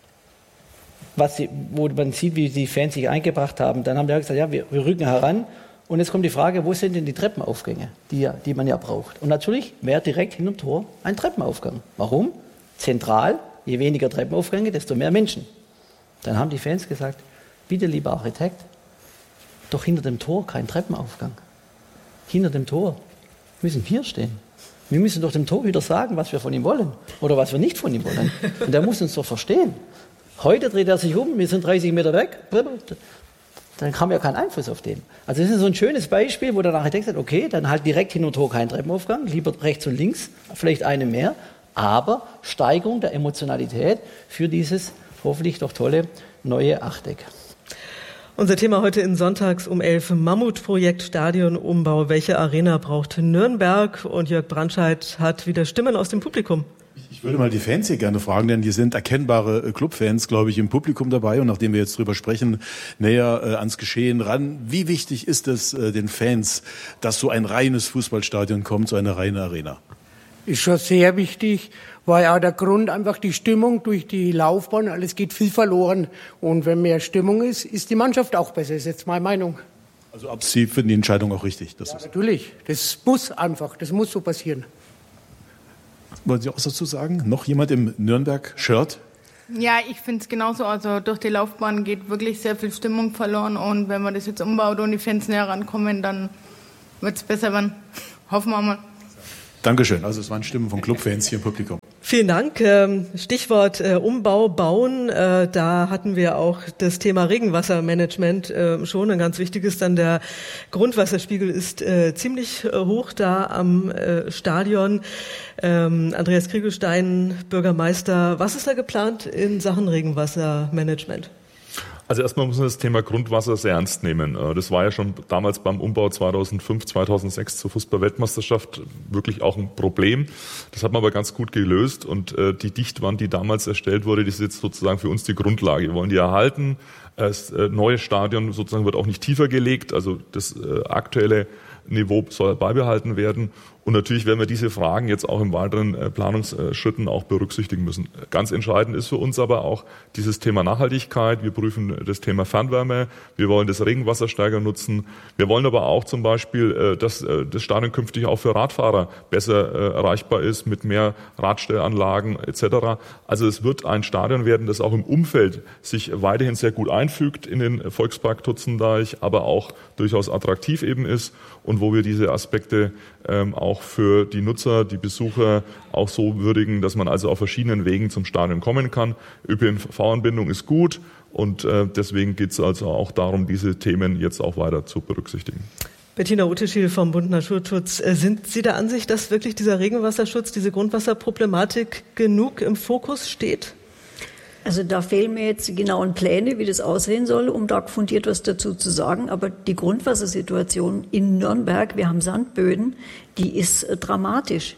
wo man sieht, wie die Fans sich eingebracht haben. Dann haben wir gesagt, ja, wir rücken heran. Und jetzt kommt die Frage, wo sind denn die Treppenaufgänge, die man ja braucht? Und natürlich wäre direkt hinterm Tor ein Treppenaufgang. Warum? Zentral, je weniger Treppenaufgänge, desto mehr Menschen. Dann haben die Fans gesagt, bitte lieber Architekt, doch hinter dem Tor kein Treppenaufgang. Hinter dem Tor müssen wir stehen. Wir müssen doch dem Torhüter sagen, was wir von ihm wollen oder was wir nicht von ihm wollen. Und der muss uns doch verstehen. Heute dreht er sich um, wir sind 30 Meter weg. Dann haben wir keinen Einfluss auf den. Also das ist so ein schönes Beispiel, wo der Architekt sagt, okay, dann halt direkt hin und Tor kein Treppenaufgang, lieber rechts und links, vielleicht eine mehr, aber Steigerung der Emotionalität für dieses hoffentlich doch tolle neue Achteck. Unser Thema heute in Sonntags um 11, Mammutprojekt Stadionumbau. Welche Arena braucht Nürnberg? Und Jörg Brandscheid hat wieder Stimmen aus dem Publikum. Ich würde mal die Fans hier gerne fragen, denn hier sind erkennbare Clubfans, glaube ich, im Publikum dabei. Und nachdem wir jetzt drüber sprechen, näher ans Geschehen ran. Wie wichtig ist es den Fans, dass so ein reines Fußballstadion kommt, so eine reine Arena? ist schon sehr wichtig, weil auch der Grund einfach die Stimmung durch die Laufbahn, alles geht viel verloren. Und wenn mehr Stimmung ist, ist die Mannschaft auch besser, ist jetzt meine Meinung. Also Sie finden die Entscheidung auch richtig? Ja, natürlich, das muss so passieren. Wollen Sie auch was dazu sagen? Noch jemand im Nürnberg-Shirt? Ja, ich finde es genauso. Also durch die Laufbahn geht wirklich sehr viel Stimmung verloren. Und wenn man das jetzt umbaut und die Fans näher rankommen, dann wird es besser werden. Hoffen wir mal. Dankeschön. Also es waren Stimmen von Clubfans hier im Publikum. Vielen Dank. Stichwort Umbau, Bauen. Da hatten wir auch das Thema Regenwassermanagement schon. Ein ganz wichtiges. Dann der Grundwasserspiegel ist ziemlich hoch da am Stadion. Andreas Kriegelstein, Bürgermeister. Was ist da geplant in Sachen Regenwassermanagement? Also erstmal muss man das Thema Grundwasser sehr ernst nehmen. Das war ja schon damals beim Umbau 2005, 2006 zur Fußball-Weltmeisterschaft wirklich auch ein Problem. Das hat man aber ganz gut gelöst und die Dichtwand, die damals erstellt wurde, die ist jetzt sozusagen für uns die Grundlage. Wir wollen die erhalten. Das neue Stadion sozusagen wird auch nicht tiefer gelegt, also das aktuelle Niveau soll beibehalten werden. Und natürlich werden wir diese Fragen jetzt auch im weiteren Planungsschritten auch berücksichtigen müssen. Ganz entscheidend ist für uns aber auch dieses Thema Nachhaltigkeit. Wir prüfen das Thema Fernwärme. Wir wollen das Regenwasser stärker nutzen. Wir wollen aber auch zum Beispiel, dass das Stadion künftig auch für Radfahrer besser erreichbar ist mit mehr Radstellanlagen etc. Also es wird ein Stadion werden, das auch im Umfeld sich weiterhin sehr gut einfügt in den Volkspark Tutzendeich, aber auch durchaus attraktiv eben ist und wo wir diese Aspekte auch für die Nutzer, die Besucher auch so würdigen, dass man also auf verschiedenen Wegen zum Stadion kommen kann. ÖPNV-Anbindung ist gut und deswegen geht es also auch darum, diese Themen jetzt auch weiter zu berücksichtigen. Bettina Uteschil vom Bund Naturschutz. Sind Sie der Ansicht, dass wirklich dieser Regenwasserschutz, diese Grundwasserproblematik genug im Fokus steht? Also da fehlen mir jetzt die genauen Pläne, wie das aussehen soll, um da fundiert was dazu zu sagen. Aber die Grundwassersituation in Nürnberg, wir haben Sandböden, die ist dramatisch.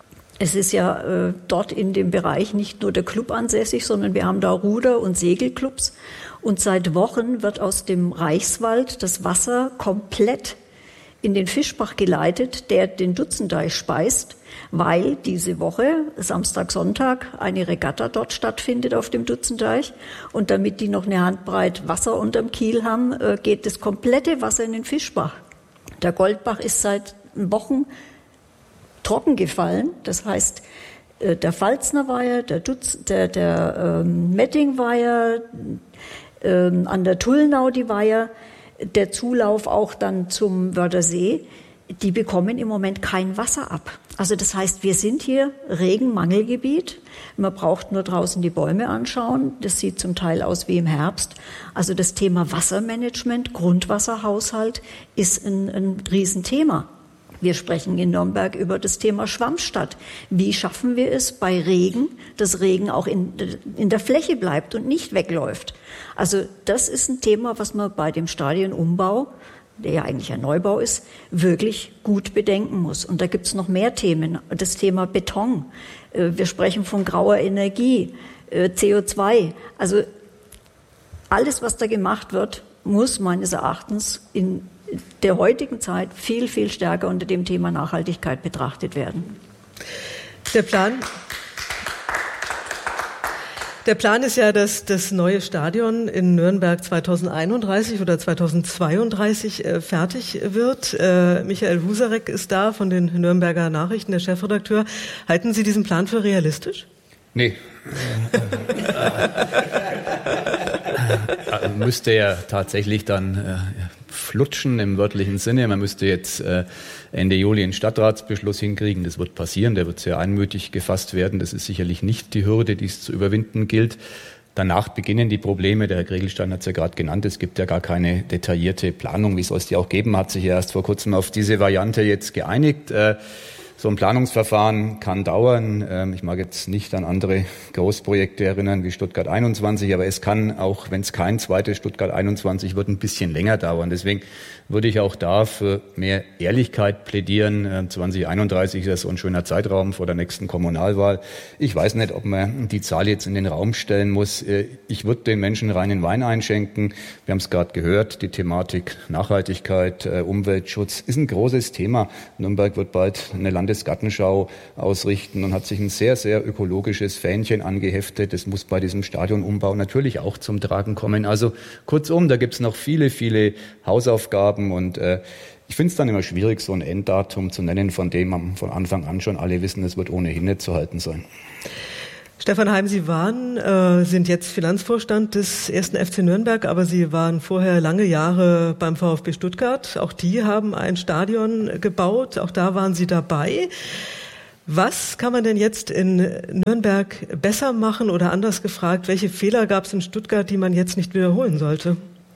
Es ist ja dort in dem Bereich nicht nur der Club ansässig, sondern wir haben da Ruder- und Segelclubs. Und seit Wochen wird aus dem Reichswald das Wasser komplett in den Fischbach geleitet, der den Dutzendeich speist, weil diese Woche, Samstag, Sonntag, eine Regatta dort stattfindet auf dem Dutzendeich. Und damit die noch eine Handbreit Wasser unterm Kiel haben, geht das komplette Wasser in den Fischbach. Der Goldbach ist seit Wochen trocken gefallen. Das heißt, der Pfalznerweiher, der Mettingweiher, an der Tullnau die Weiher, der Zulauf auch dann zum Wörthersee, die bekommen im Moment kein Wasser ab. Also das heißt, wir sind hier Regenmangelgebiet. Man braucht nur draußen die Bäume anschauen. Das sieht zum Teil aus wie im Herbst. Also das Thema Wassermanagement, Grundwasserhaushalt ist ein Riesenthema. Wir sprechen in Nürnberg über das Thema Schwammstadt. Wie schaffen wir es bei Regen, dass Regen auch in der Fläche bleibt und nicht wegläuft? Also das ist ein Thema, was man bei dem Stadionumbau, der ja eigentlich ein Neubau ist, wirklich gut bedenken muss. Und da gibt es noch mehr Themen. Das Thema Beton. Wir sprechen von grauer Energie, CO2. Also alles, was da gemacht wird, muss meines Erachtens in der heutigen Zeit viel, viel stärker unter dem Thema Nachhaltigkeit betrachtet werden. Der Plan ist ja, dass das neue Stadion in Nürnberg 2031 oder 2032 fertig wird. Michael Husarek ist da von den Nürnberger Nachrichten, der Chefredakteur. Halten Sie diesen Plan für realistisch? Nee. Müsste ja tatsächlich dann flutschen im wörtlichen Sinne. Man müsste jetzt Ende Juli einen Stadtratsbeschluss hinkriegen. Das wird passieren. Der wird sehr einmütig gefasst werden. Das ist sicherlich nicht die Hürde, die es zu überwinden gilt. Danach beginnen die Probleme. Der Herr Kriegelstein hat es ja gerade genannt. Es gibt ja gar keine detaillierte Planung. Wie soll es die auch geben? Hat sich ja erst vor kurzem auf diese Variante jetzt geeinigt. So ein Planungsverfahren kann dauern. Ich mag jetzt nicht an andere Großprojekte erinnern wie Stuttgart 21, aber es kann, auch wenn es kein zweites Stuttgart 21 wird, ein bisschen länger dauern. Deswegen würde ich auch da für mehr Ehrlichkeit plädieren. 2031 ist ja so ein schöner Zeitraum vor der nächsten Kommunalwahl. Ich weiß nicht, ob man die Zahl jetzt in den Raum stellen muss. Ich würde den Menschen reinen Wein einschenken. Wir haben es gerade gehört, die Thematik Nachhaltigkeit, Umweltschutz ist ein großes Thema. Nürnberg wird bald eine Landesgartenschau ausrichten und hat sich ein sehr, sehr ökologisches Fähnchen angeheftet. Das muss bei diesem Stadionumbau natürlich auch zum Tragen kommen. Also kurzum, da gibt's noch viele, viele Hausaufgaben und ich finde es dann immer schwierig, so ein Enddatum zu nennen, von dem von Anfang an schon alle wissen, es wird ohnehin nicht zu halten sein. Stefan Heim, Sie sind jetzt Finanzvorstand des 1. FC Nürnberg, aber Sie waren vorher lange Jahre beim VfB Stuttgart. Auch die haben ein Stadion gebaut, auch da waren Sie dabei. Was kann man denn jetzt in Nürnberg besser machen oder anders gefragt, welche Fehler gab es in Stuttgart, die man jetzt nicht wiederholen sollte?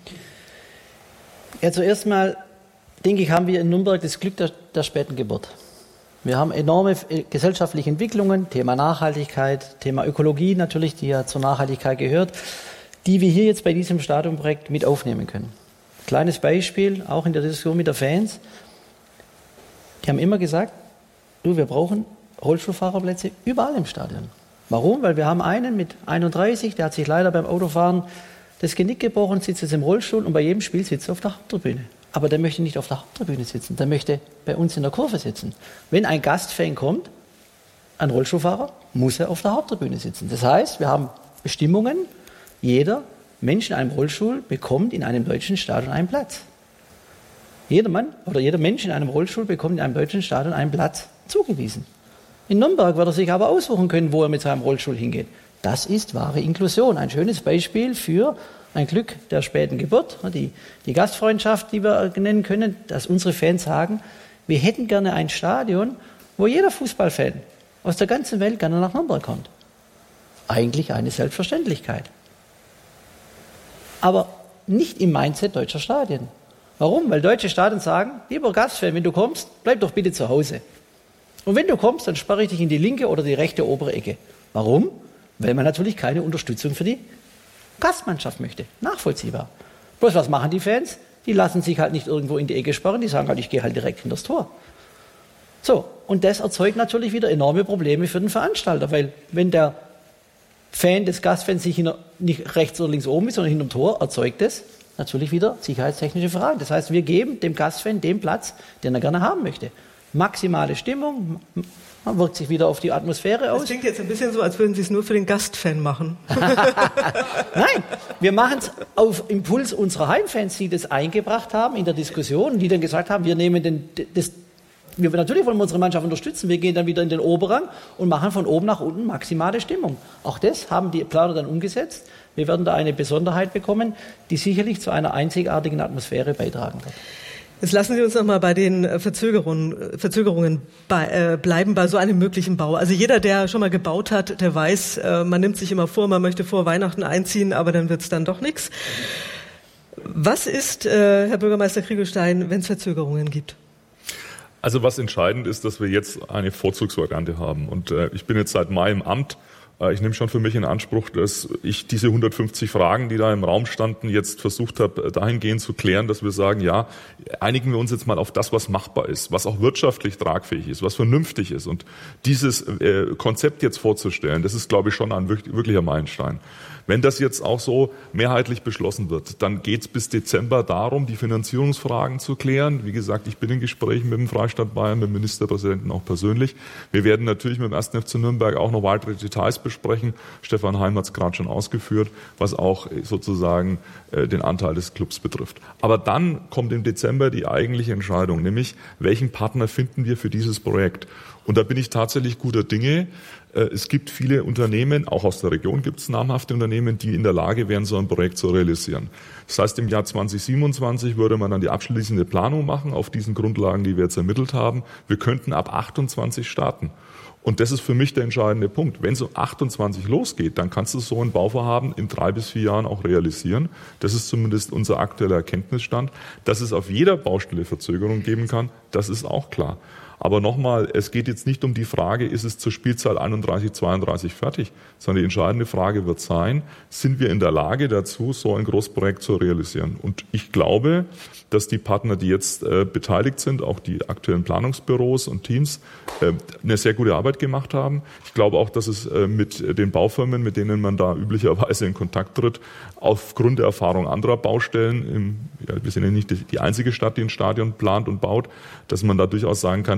Ja, zuerst mal denke ich, haben wir in Nürnberg das Glück der späten Geburt. Wir haben enorme gesellschaftliche Entwicklungen, Thema Nachhaltigkeit, Thema Ökologie natürlich, die ja zur Nachhaltigkeit gehört, die wir hier jetzt bei diesem Stadionprojekt mit aufnehmen können. Kleines Beispiel, auch in der Diskussion mit der Fans. Die haben immer gesagt, wir brauchen Rollstuhlfahrerplätze überall im Stadion. Warum? Weil wir haben einen mit 31, der hat sich leider beim Autofahren das Genick gebrochen, sitzt jetzt im Rollstuhl und bei jedem Spiel sitzt er auf der Haupttribüne. Aber der möchte nicht auf der Haupttribüne sitzen, der möchte bei uns in der Kurve sitzen. Wenn ein Gastfan kommt, ein Rollstuhlfahrer, muss er auf der Haupttribüne sitzen. Das heißt, wir haben Bestimmungen, jeder Mensch in einem Rollstuhl bekommt in einem deutschen Stadion einen Platz. Jeder Mensch in einem Rollstuhl bekommt in einem deutschen Stadion einen Platz zugewiesen. In Nürnberg wird er sich aber aussuchen können, wo er mit seinem Rollstuhl hingeht. Das ist wahre Inklusion. Ein schönes Beispiel für ein Glück der späten Geburt, die Gastfreundschaft, die wir nennen können, dass unsere Fans sagen, wir hätten gerne ein Stadion, wo jeder Fußballfan aus der ganzen Welt gerne nach Nürnberg kommt. Eigentlich eine Selbstverständlichkeit. Aber nicht im Mindset deutscher Stadien. Warum? Weil deutsche Stadien sagen, lieber Gastfan, wenn du kommst, bleib doch bitte zu Hause. Und wenn du kommst, dann sperre ich dich in die linke oder die rechte obere Ecke. Warum? Weil man natürlich keine Unterstützung für die Gastmannschaft möchte. Nachvollziehbar. Bloß was machen die Fans? Die lassen sich halt nicht irgendwo in die Ecke sperren, die sagen halt, ich gehe halt direkt hinter das Tor. So, und das erzeugt natürlich wieder enorme Probleme für den Veranstalter, weil wenn der Fan des Gastfans sich nicht rechts oder links oben ist, sondern hinterm Tor, erzeugt das natürlich wieder sicherheitstechnische Fragen. Das heißt, wir geben dem Gastfan den Platz, den er gerne haben möchte. Maximale Stimmung, man wirkt sich wieder auf die Atmosphäre aus. Das klingt jetzt ein bisschen so, als würden Sie es nur für den Gastfan machen. Nein, wir machen es auf Impuls unserer Heimfans, die das eingebracht haben in der Diskussion, die dann gesagt haben, natürlich wollen wir unsere Mannschaft unterstützen, wir gehen dann wieder in den Oberrang und machen von oben nach unten maximale Stimmung. Auch das haben die Planer dann umgesetzt. Wir werden da eine Besonderheit bekommen, die sicherlich zu einer einzigartigen Atmosphäre beitragen wird. Jetzt lassen Sie uns noch mal bei den Verzögerungen bleiben bei so einem möglichen Bau. Also jeder, der schon mal gebaut hat, der weiß, man nimmt sich immer vor, man möchte vor Weihnachten einziehen, aber dann wird's dann doch nichts. Was ist, Herr Bürgermeister Kriegelstein, wenn es Verzögerungen gibt? Also was entscheidend ist, dass wir jetzt eine Vorzugsvariante haben. Und ich bin jetzt seit Mai im Amt. Ich nehme schon für mich in Anspruch, dass ich diese 150 Fragen, die da im Raum standen, jetzt versucht habe, dahingehend zu klären, dass wir sagen, ja, einigen wir uns jetzt mal auf das, was machbar ist, was auch wirtschaftlich tragfähig ist, was vernünftig ist. Und dieses Konzept jetzt vorzustellen, das ist, glaube ich, schon ein wirklicher Meilenstein. Wenn das jetzt auch so mehrheitlich beschlossen wird, dann geht es bis Dezember darum, die Finanzierungsfragen zu klären. Wie gesagt, ich bin in Gesprächen mit dem Freistaat Bayern, mit dem Ministerpräsidenten auch persönlich. Wir werden natürlich mit dem 1. FC Nürnberg auch noch weitere Details besprechen. Stefan Heim hat es gerade schon ausgeführt, was auch sozusagen den Anteil des Clubs betrifft. Aber dann kommt im Dezember die eigentliche Entscheidung, nämlich welchen Partner finden wir für dieses Projekt. Und da bin ich tatsächlich guter Dinge. Es gibt viele Unternehmen, auch aus der Region gibt es namhafte Unternehmen, die in der Lage wären, so ein Projekt zu realisieren. Das heißt, im Jahr 2027 würde man dann die abschließende Planung machen auf diesen Grundlagen, die wir jetzt ermittelt haben. Wir könnten ab 28 starten. Und das ist für mich der entscheidende Punkt. Wenn so 28 losgeht, dann kannst du so ein Bauvorhaben in 3 bis 4 Jahren auch realisieren. Das ist zumindest unser aktueller Erkenntnisstand. Dass es auf jeder Baustelle Verzögerung geben kann, das ist auch klar. Aber nochmal, es geht jetzt nicht um die Frage, ist es zur Spielzeit 31, 32 fertig, sondern die entscheidende Frage wird sein, sind wir in der Lage dazu, so ein Großprojekt zu realisieren? Und ich glaube, dass die Partner, die jetzt beteiligt sind, auch die aktuellen Planungsbüros und Teams, eine sehr gute Arbeit gemacht haben. Ich glaube auch, dass es mit den Baufirmen, mit denen man da üblicherweise in Kontakt tritt, aufgrund der Erfahrung anderer Baustellen, wir sind ja nicht die einzige Stadt, die ein Stadion plant und baut, dass man da durchaus sagen kann,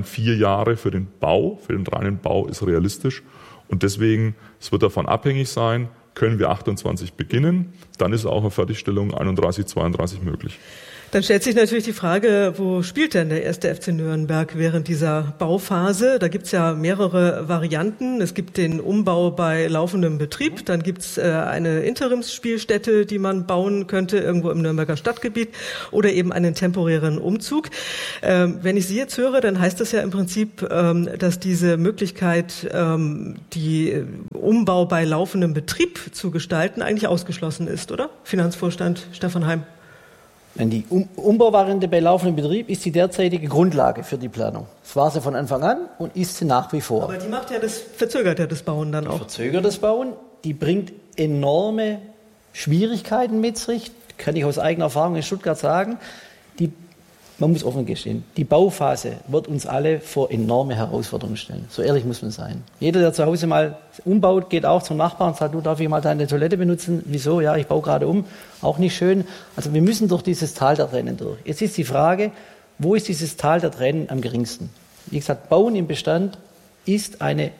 4 Jahre für den Bau, für den reinen Bau ist realistisch. Und deswegen, es wird davon abhängig sein, können wir 28 beginnen, dann ist auch eine Fertigstellung 31, 32 möglich. Dann stellt sich natürlich die Frage, wo spielt denn der 1. FC Nürnberg während dieser Bauphase? Da gibt's ja mehrere Varianten. Es gibt den Umbau bei laufendem Betrieb, dann gibt's eine Interimsspielstätte, die man bauen könnte, irgendwo im Nürnberger Stadtgebiet, oder eben einen temporären Umzug. Wenn ich Sie jetzt höre, dann heißt das ja im Prinzip, dass diese Möglichkeit, die Umbau bei laufendem Betrieb zu gestalten, eigentlich ausgeschlossen ist, oder? Finanzvorstand Stefan Heim. Die Umbauvariante bei laufendem Betrieb ist die derzeitige Grundlage für die Planung. Das war sie von Anfang an und ist sie nach wie vor. Aber die verzögert ja das Bauen dann auch. Verzögert das Bauen, die bringt enorme Schwierigkeiten mit sich, kann ich aus eigener Erfahrung in Stuttgart sagen. Man muss offen gestehen, die Bauphase wird uns alle vor enorme Herausforderungen stellen. So ehrlich muss man sein. Jeder, der zu Hause mal umbaut, geht auch zum Nachbarn und sagt, du, darf ich mal deine Toilette benutzen? Wieso? Ja, ich baue gerade um. Auch nicht schön. Also wir müssen durch dieses Tal der Tränen durch. Jetzt ist die Frage, wo ist dieses Tal der Tränen am geringsten? Wie gesagt, Bauen im Bestand ist eine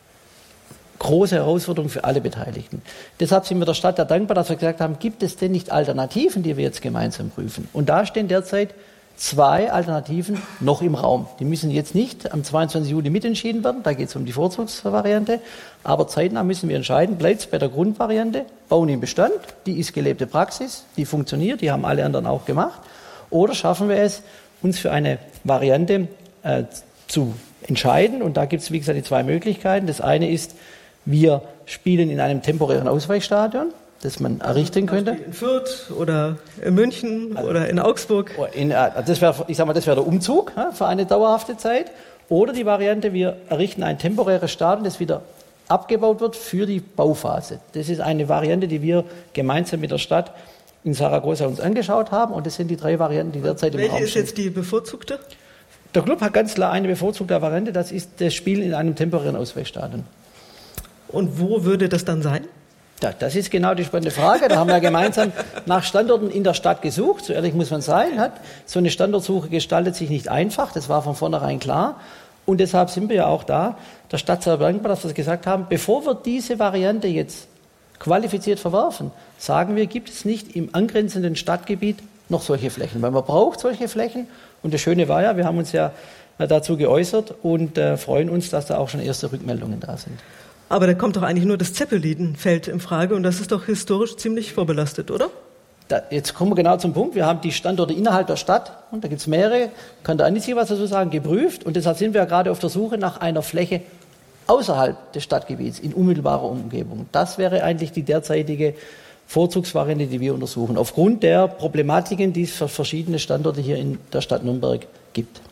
große Herausforderung für alle Beteiligten. Deshalb sind wir der Stadt ja dankbar, dass wir gesagt haben, gibt es denn nicht Alternativen, die wir jetzt gemeinsam prüfen? Und da stehen derzeit 2 Alternativen noch im Raum. Die müssen jetzt nicht am 22. Juli mitentschieden werden, da geht es um die Vorzugsvariante, aber zeitnah müssen wir entscheiden, bleibt es bei der Grundvariante, bauen im Bestand, die ist gelebte Praxis, die funktioniert, die haben alle anderen auch gemacht, oder schaffen wir es, uns für eine Variante zu entscheiden, und da gibt es, wie gesagt, die 2 Möglichkeiten. Das eine ist, wir spielen in einem temporären Ausweichstadion, das man errichten könnte. In Fürth oder in München oder in Augsburg. Das wäre der Umzug für eine dauerhafte Zeit. Oder die Variante, wir errichten ein temporäres Stadion, das wieder abgebaut wird für die Bauphase. Das ist eine Variante, die wir gemeinsam mit der Stadt in Zaragoza uns angeschaut haben. Und das sind die 3 Varianten, die derzeit im Raum stehen. Welche ist jetzt die bevorzugte? Der Club hat ganz klar eine bevorzugte Variante. Das ist das Spielen in einem temporären Ausweichstadion. Und wo würde das dann sein? Ja, das ist genau die spannende Frage. Da haben wir gemeinsam nach Standorten in der Stadt gesucht. So ehrlich muss man sein. So eine Standortsuche gestaltet sich nicht einfach. Das war von vornherein klar. Und deshalb sind wir ja auch da, der Stadt sehr dankbar, dass wir gesagt haben, bevor wir diese Variante jetzt qualifiziert verwerfen, sagen wir, gibt es nicht im angrenzenden Stadtgebiet noch solche Flächen. Weil man braucht solche Flächen. Und das Schöne war ja, wir haben uns ja dazu geäußert und freuen uns, dass da auch schon erste Rückmeldungen da sind. Aber da kommt doch eigentlich nur das Zeppelinfeld in Frage und das ist doch historisch ziemlich vorbelastet, oder? Jetzt kommen wir genau zum Punkt. Wir haben die Standorte innerhalb der Stadt, und da gibt es mehrere, kann der Andi sich was dazu sagen, geprüft. Und deshalb sind wir gerade auf der Suche nach einer Fläche außerhalb des Stadtgebiets, in unmittelbarer Umgebung. Das wäre eigentlich die derzeitige Vorzugsvariante, die wir untersuchen, aufgrund der Problematiken, die es für verschiedene Standorte hier in der Stadt Nürnberg gibt.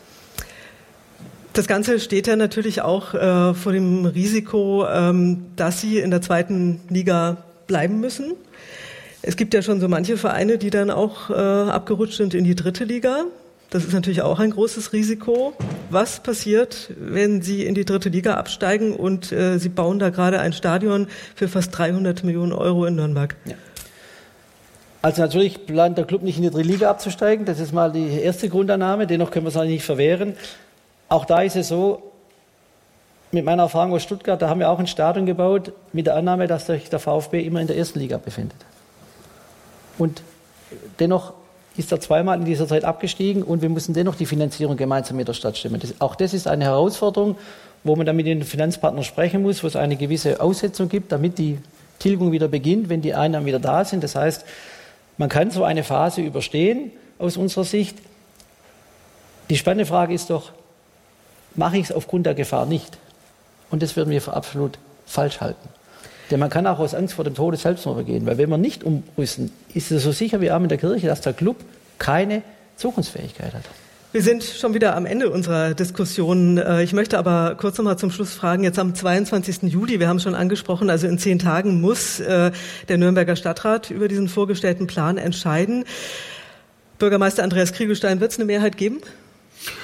Das Ganze steht ja natürlich auch vor dem Risiko, dass Sie in der 2. Liga bleiben müssen. Es gibt ja schon so manche Vereine, die dann auch abgerutscht sind in die 3. Liga. Das ist natürlich auch ein großes Risiko. Was passiert, wenn Sie in die 3. Liga absteigen und Sie bauen da gerade ein Stadion für fast 300 Millionen Euro in Nürnberg? Ja. Also natürlich plant der Club nicht in die 3. Liga abzusteigen. Das ist mal die erste Grundannahme. Dennoch können wir es eigentlich nicht verwehren. Auch da ist es so, mit meiner Erfahrung aus Stuttgart, da haben wir auch ein Stadion gebaut mit der Annahme, dass sich der VfB immer in der 1. Liga befindet. Und dennoch ist er 2-mal in dieser Zeit abgestiegen und wir müssen dennoch die Finanzierung gemeinsam mit der Stadt stemmen. Auch das ist eine Herausforderung, wo man dann mit den Finanzpartnern sprechen muss, wo es eine gewisse Aussetzung gibt, damit die Tilgung wieder beginnt, wenn die Einnahmen wieder da sind. Das heißt, man kann so eine Phase überstehen aus unserer Sicht. Die spannende Frage ist doch, mache ich es aufgrund der Gefahr nicht? Und das würden wir für absolut falsch halten. Denn man kann auch aus Angst vor dem Tode Selbstmord begehen. Weil wenn wir nicht umrüsten, ist es so sicher wie Arm in der Kirche, dass der Club keine Zukunftsfähigkeit hat. Wir sind schon wieder am Ende unserer Diskussion. Ich möchte aber kurz noch mal zum Schluss fragen, jetzt am 22. Juli, wir haben es schon angesprochen, also in 10 Tagen muss der Nürnberger Stadtrat über diesen vorgestellten Plan entscheiden. Bürgermeister Andreas Kriegelstein, wird es eine Mehrheit geben?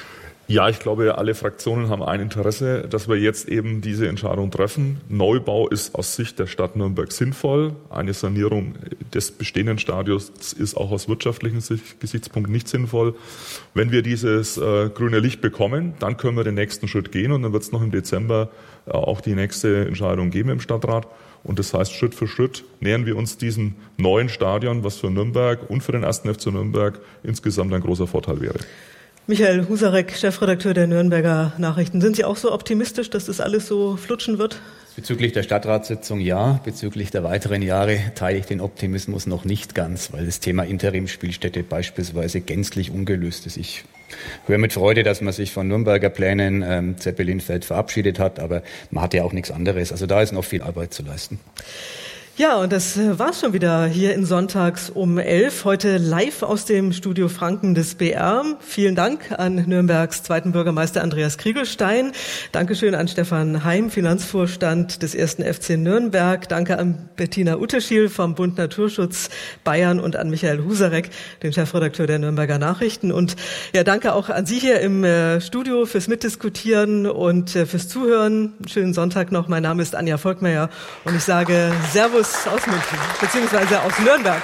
Ja, ich glaube, alle Fraktionen haben ein Interesse, dass wir jetzt eben diese Entscheidung treffen. Neubau ist aus Sicht der Stadt Nürnberg sinnvoll. Eine Sanierung des bestehenden Stadions ist auch aus wirtschaftlichen Gesichtspunkten nicht sinnvoll. Wenn wir dieses grüne Licht bekommen, dann können wir den nächsten Schritt gehen und dann wird es noch im Dezember auch die nächste Entscheidung geben im Stadtrat. Und das heißt, Schritt für Schritt nähern wir uns diesem neuen Stadion, was für Nürnberg und für den 1. FC Nürnberg insgesamt ein großer Vorteil wäre. Michael Husarek, Chefredakteur der Nürnberger Nachrichten. Sind Sie auch so optimistisch, dass das alles so flutschen wird? Bezüglich der Stadtratssitzung ja, bezüglich der weiteren Jahre teile ich den Optimismus noch nicht ganz, weil das Thema Interimsspielstätte beispielsweise gänzlich ungelöst ist. Ich höre mit Freude, dass man sich von Nürnberger Plänen Zeppelinfeld verabschiedet hat, aber man hat ja auch nichts anderes. Also da ist noch viel Arbeit zu leisten. Ja, und das war's schon wieder hier in Sonntags um 11. Heute live aus dem Studio Franken des BR. Vielen Dank an Nürnbergs zweiten Bürgermeister Andreas Kriegelstein. Dankeschön an Stefan Heim, Finanzvorstand des 1. FC Nürnberg. Danke an Bettina Uteschiel vom Bund Naturschutz Bayern und an Michael Husarek, den Chefredakteur der Nürnberger Nachrichten. Und ja, danke auch an Sie hier im Studio fürs Mitdiskutieren und fürs Zuhören. Einen schönen Sonntag noch. Mein Name ist Anja Volkmeier und ich sage Servus aus München, beziehungsweise aus Nürnberg.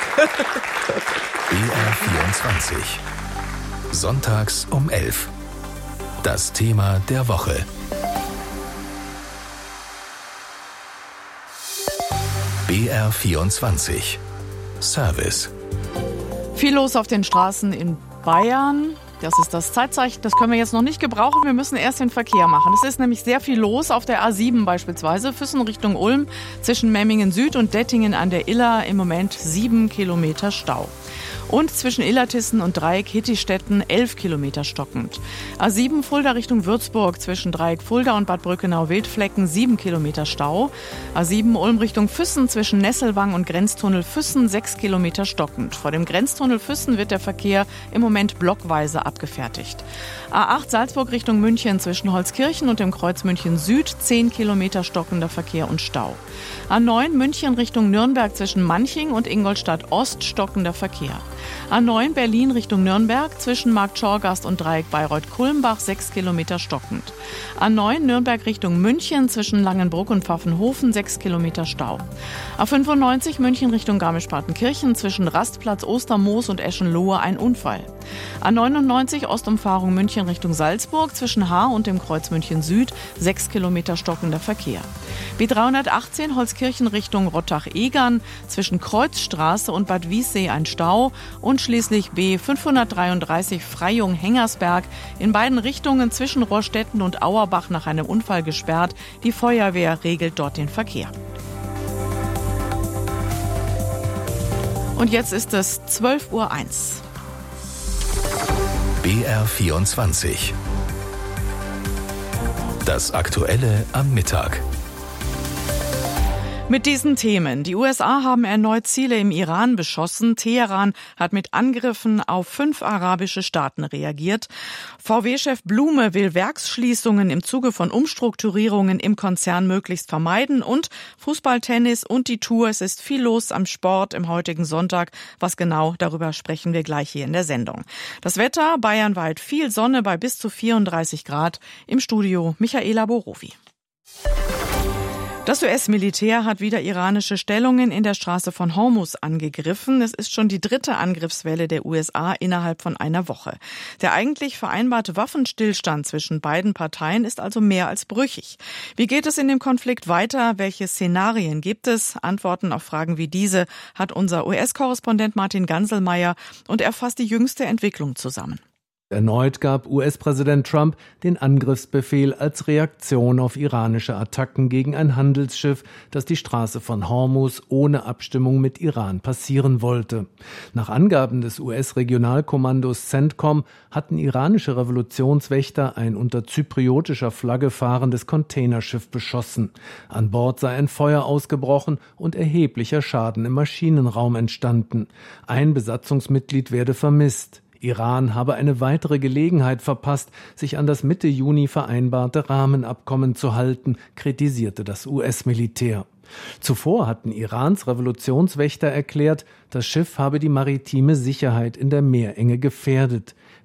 BR24. Sonntags um 11. Das Thema der Woche. BR24. Service. Viel los auf den Straßen in Bayern. Das ist das Zeitzeichen, das können wir jetzt noch nicht gebrauchen. Wir müssen erst den Verkehr machen. Es ist nämlich sehr viel los auf der A7 beispielsweise. Füssen Richtung Ulm zwischen Memmingen Süd und Dettingen an der Iller im Moment 7 Kilometer Stau. Und zwischen Illertissen und Dreieck Hittistetten 11 Kilometer stockend. A7 Fulda Richtung Würzburg zwischen Dreieck Fulda und Bad Brückenau-Wildflecken 7 Kilometer Stau. A7 Ulm Richtung Füssen zwischen Nesselwang und Grenztunnel Füssen 6 Kilometer stockend. Vor dem Grenztunnel Füssen wird der Verkehr im Moment blockweise abgefertigt. A8 Salzburg Richtung München zwischen Holzkirchen und dem Kreuz München Süd 10 Kilometer stockender Verkehr und Stau. A9 München Richtung Nürnberg zwischen Manching und Ingolstadt Ost stockender Verkehr. A9 Berlin Richtung Nürnberg zwischen Marktschorgast und Dreieck Bayreuth-Kulmbach 6 Kilometer stockend. A9 Nürnberg Richtung München zwischen Langenbruck und Pfaffenhofen 6 Kilometer Stau. A95 München Richtung Garmisch-Partenkirchen zwischen Rastplatz Ostermoos und Eschenlohe ein Unfall. A99 Ostumfahrung München Richtung Salzburg zwischen Haar und dem Kreuz München Süd 6 Kilometer stockender Verkehr. B318 Holzkirchen Richtung Rottach-Egern zwischen Kreuzstraße und Bad Wiessee ein Stau und schließlich B533 Freyung-Hengersberg in beiden Richtungen zwischen Rohrstetten und Auerbach nach einem Unfall gesperrt. Die Feuerwehr regelt dort den Verkehr. Und jetzt ist es 12:01 Uhr. BR24. Das Aktuelle am Mittag. Mit diesen Themen. Die USA haben erneut Ziele im Iran beschossen. Teheran hat mit Angriffen auf 5 arabische Staaten reagiert. VW-Chef Blume will Werksschließungen im Zuge von Umstrukturierungen im Konzern möglichst vermeiden. Und Fußball, Tennis und die Tour. Es ist viel los am Sport im heutigen Sonntag. Was genau, darüber sprechen wir gleich hier in der Sendung. Das Wetter, bayernweit viel Sonne bei bis zu 34 Grad. Im Studio Michaela Borowi. Das US-Militär hat wieder iranische Stellungen in der Straße von Hormuz angegriffen. Es ist schon die 3. Angriffswelle der USA innerhalb von einer Woche. Der eigentlich vereinbarte Waffenstillstand zwischen beiden Parteien ist also mehr als brüchig. Wie geht es in dem Konflikt weiter? Welche Szenarien gibt es? Antworten auf Fragen wie diese hat unser US-Korrespondent Martin Ganselmeier und er fasst die jüngste Entwicklung zusammen. Erneut gab US-Präsident Trump den Angriffsbefehl als Reaktion auf iranische Attacken gegen ein Handelsschiff, das die Straße von Hormuz ohne Abstimmung mit Iran passieren wollte. Nach Angaben des US-Regionalkommandos CENTCOM hatten iranische Revolutionswächter ein unter zypriotischer Flagge fahrendes Containerschiff beschossen. An Bord sei ein Feuer ausgebrochen und erheblicher Schaden im Maschinenraum entstanden. Ein Besatzungsmitglied werde vermisst. Iran habe eine weitere Gelegenheit verpasst, sich an das Mitte Juni vereinbarte Rahmenabkommen zu halten, kritisierte das US-Militär. Zuvor hatten Irans Revolutionswächter erklärt, das Schiff habe die maritime Sicherheit in der Meerenge gefährdet.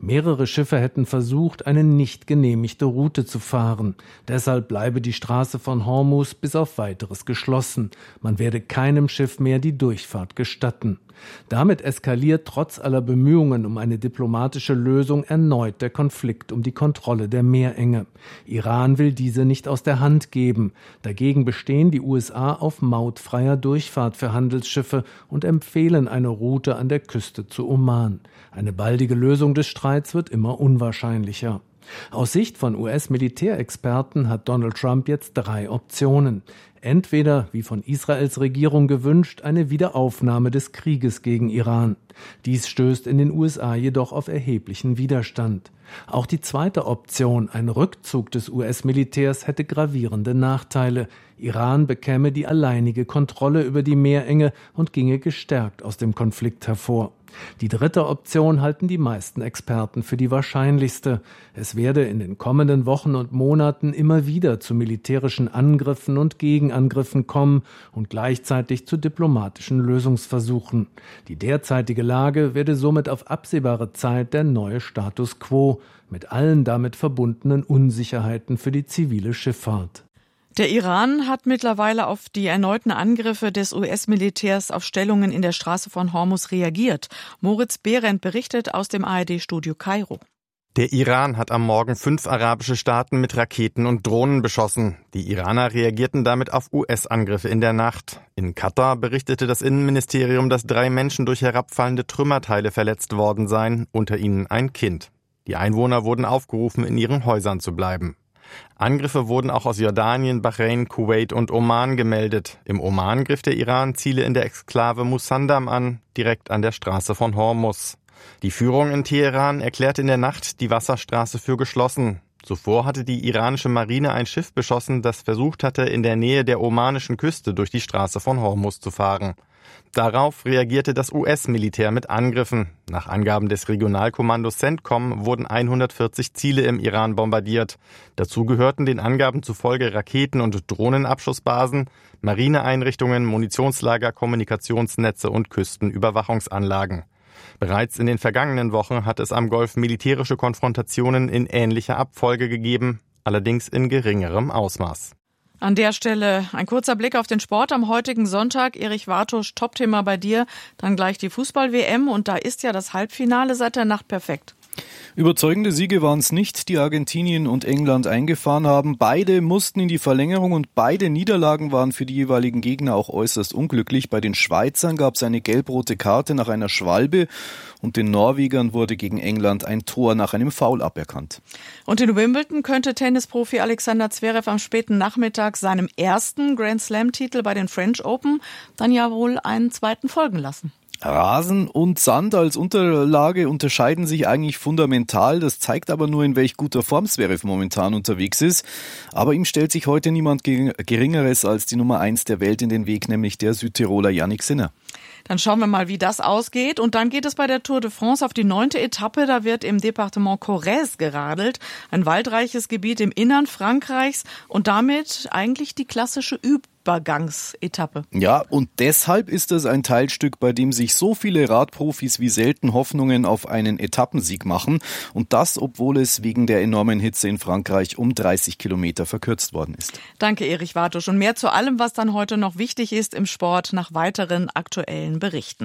Mehrere Schiffe hätten versucht, eine nicht genehmigte Route zu fahren. Deshalb bleibe die Straße von Hormuz bis auf Weiteres geschlossen. Man werde keinem Schiff mehr die Durchfahrt gestatten. Damit eskaliert trotz aller Bemühungen um eine diplomatische Lösung erneut der Konflikt um die Kontrolle der Meerenge. Iran will diese nicht aus der Hand geben. Dagegen bestehen die USA auf mautfreier Durchfahrt für Handelsschiffe und empfehlen eine Route an der Küste zu Oman. Eine baldige Lösung des Streits wird immer unwahrscheinlicher. Aus Sicht von US-Militärexperten hat Donald Trump jetzt 3 Optionen. Entweder, wie von Israels Regierung gewünscht, eine Wiederaufnahme des Krieges gegen Iran. Dies stößt in den USA jedoch auf erheblichen Widerstand. Auch die zweite Option, ein Rückzug des US-Militärs, hätte gravierende Nachteile. Iran bekäme die alleinige Kontrolle über die Meerenge und ginge gestärkt aus dem Konflikt hervor. Die dritte Option halten die meisten Experten für die wahrscheinlichste. Es werde in den kommenden Wochen und Monaten immer wieder zu militärischen Angriffen und Gegenangriffen kommen und gleichzeitig zu diplomatischen Lösungsversuchen. Die derzeitige Lage werde somit auf absehbare Zeit der neue Status quo, mit allen damit verbundenen Unsicherheiten für die zivile Schifffahrt. Der Iran hat mittlerweile auf die erneuten Angriffe des US-Militärs auf Stellungen in der Straße von Hormuz reagiert. Moritz Behrendt berichtet aus dem ARD-Studio Kairo. Der Iran hat am Morgen 5 arabische Staaten mit Raketen und Drohnen beschossen. Die Iraner reagierten damit auf US-Angriffe in der Nacht. In Katar berichtete das Innenministerium, dass 3 Menschen durch herabfallende Trümmerteile verletzt worden seien, unter ihnen ein Kind. Die Einwohner wurden aufgerufen, in ihren Häusern zu bleiben. Angriffe wurden auch aus Jordanien, Bahrain, Kuwait und Oman gemeldet. Im Oman griff der Iran Ziele in der Exklave Musandam an, direkt an der Straße von Hormuz. Die Führung in Teheran erklärte in der Nacht die Wasserstraße für geschlossen. Zuvor hatte die iranische Marine ein Schiff beschossen, das versucht hatte, in der Nähe der omanischen Küste durch die Straße von Hormuz zu fahren. Darauf reagierte das US-Militär mit Angriffen. Nach Angaben des Regionalkommandos CENTCOM wurden 140 Ziele im Iran bombardiert. Dazu gehörten den Angaben zufolge Raketen- und Drohnenabschussbasen, Marineeinrichtungen, Munitionslager, Kommunikationsnetze und Küstenüberwachungsanlagen. Bereits in den vergangenen Wochen hat es am Golf militärische Konfrontationen in ähnlicher Abfolge gegeben, allerdings in geringerem Ausmaß. An der Stelle ein kurzer Blick auf den Sport am heutigen Sonntag. Erich Wartusch, Topthema bei dir. Dann gleich die Fußball-WM und da ist ja das Halbfinale seit der Nacht perfekt. Überzeugende Siege waren es nicht, die Argentinien und England eingefahren haben. Beide mussten in die Verlängerung und beide Niederlagen waren für die jeweiligen Gegner auch äußerst unglücklich. Bei den Schweizern gab es eine gelb-rote Karte nach einer Schwalbe und den Norwegern wurde gegen England ein Tor nach einem Foul aberkannt. Und in Wimbledon könnte Tennisprofi Alexander Zverev am späten Nachmittag seinem ersten Grand-Slam-Titel bei den French Open dann ja wohl einen zweiten folgen lassen. Rasen und Sand als Unterlage unterscheiden sich eigentlich fundamental. Das zeigt aber nur, in welch guter Form Zverev momentan unterwegs ist. Aber ihm stellt sich heute niemand Geringeres als die Nummer 1 der Welt in den Weg, nämlich der Südtiroler Jannik Sinner. Dann schauen wir mal, wie das ausgeht. Und dann geht es bei der Tour de France auf die 9. Etappe. Da wird im Departement Corrèze geradelt. Ein waldreiches Gebiet im Innern Frankreichs und damit eigentlich die klassische Übergangsetappe. Ja, und deshalb ist es ein Teilstück, bei dem sich so viele Radprofis wie selten Hoffnungen auf einen Etappensieg machen. Und das, obwohl es wegen der enormen Hitze in Frankreich um 30 Kilometer verkürzt worden ist. Danke, Erich Wartusch. Und mehr zu allem, was dann heute noch wichtig ist im Sport, nach weiteren aktuellen Berichten.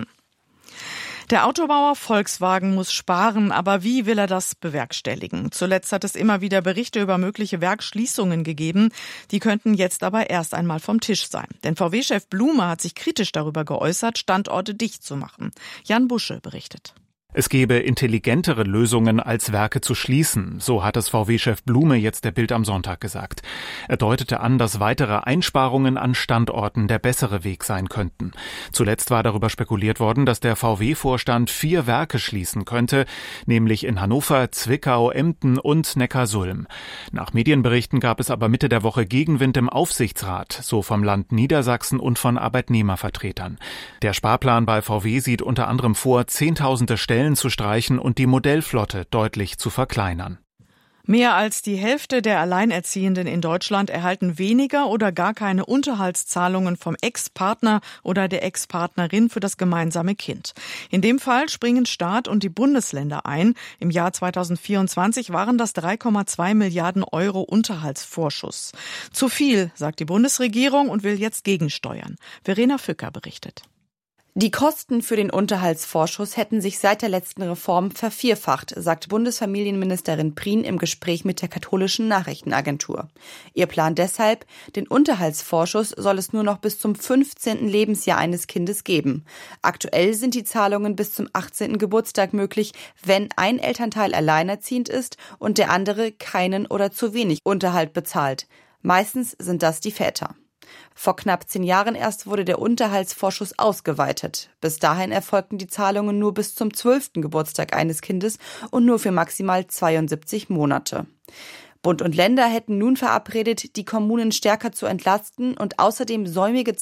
Der Autobauer Volkswagen muss sparen, aber wie will er das bewerkstelligen? Zuletzt hat es immer wieder Berichte über mögliche Werksschließungen gegeben. Die könnten jetzt aber erst einmal vom Tisch sein. Denn VW-Chef Blume hat sich kritisch darüber geäußert, Standorte dicht zu machen. Jan Busche berichtet. Es gäbe intelligentere Lösungen, als Werke zu schließen, so hat es VW-Chef Blume jetzt der Bild am Sonntag gesagt. Er deutete an, dass weitere Einsparungen an Standorten der bessere Weg sein könnten. Zuletzt war darüber spekuliert worden, dass der VW-Vorstand 4 Werke schließen könnte, nämlich in Hannover, Zwickau, Emden und Neckarsulm. Nach Medienberichten gab es aber Mitte der Woche Gegenwind im Aufsichtsrat, so vom Land Niedersachsen und von Arbeitnehmervertretern. Der Sparplan bei VW sieht unter anderem vor, Zehntausende Stellen zu streichen und die Modellflotte deutlich zu verkleinern. Mehr als die Hälfte der Alleinerziehenden in Deutschland erhalten weniger oder gar keine Unterhaltszahlungen vom Ex-Partner oder der Ex-Partnerin für das gemeinsame Kind. In dem Fall springen Staat und die Bundesländer ein. Im Jahr 2024 waren das 3,2 Milliarden Euro Unterhaltsvorschuss. Zu viel, sagt die Bundesregierung und will jetzt gegensteuern. Verena Fücker berichtet. Die Kosten für den Unterhaltsvorschuss hätten sich seit der letzten Reform vervierfacht, sagt Bundesfamilienministerin Prien im Gespräch mit der katholischen Nachrichtenagentur. Ihr Plan deshalb, den Unterhaltsvorschuss soll es nur noch bis zum 15. Lebensjahr eines Kindes geben. Aktuell sind die Zahlungen bis zum 18. Geburtstag möglich, wenn ein Elternteil alleinerziehend ist und der andere keinen oder zu wenig Unterhalt bezahlt. Meistens sind das die Väter. Vor knapp 10 Jahren erst wurde der Unterhaltsvorschuss ausgeweitet. Bis dahin erfolgten die Zahlungen nur bis zum 12. Geburtstag eines Kindes und nur für maximal 72 Monate. Bund und Länder hätten nun verabredet, die Kommunen stärker zu entlasten und außerdem säumige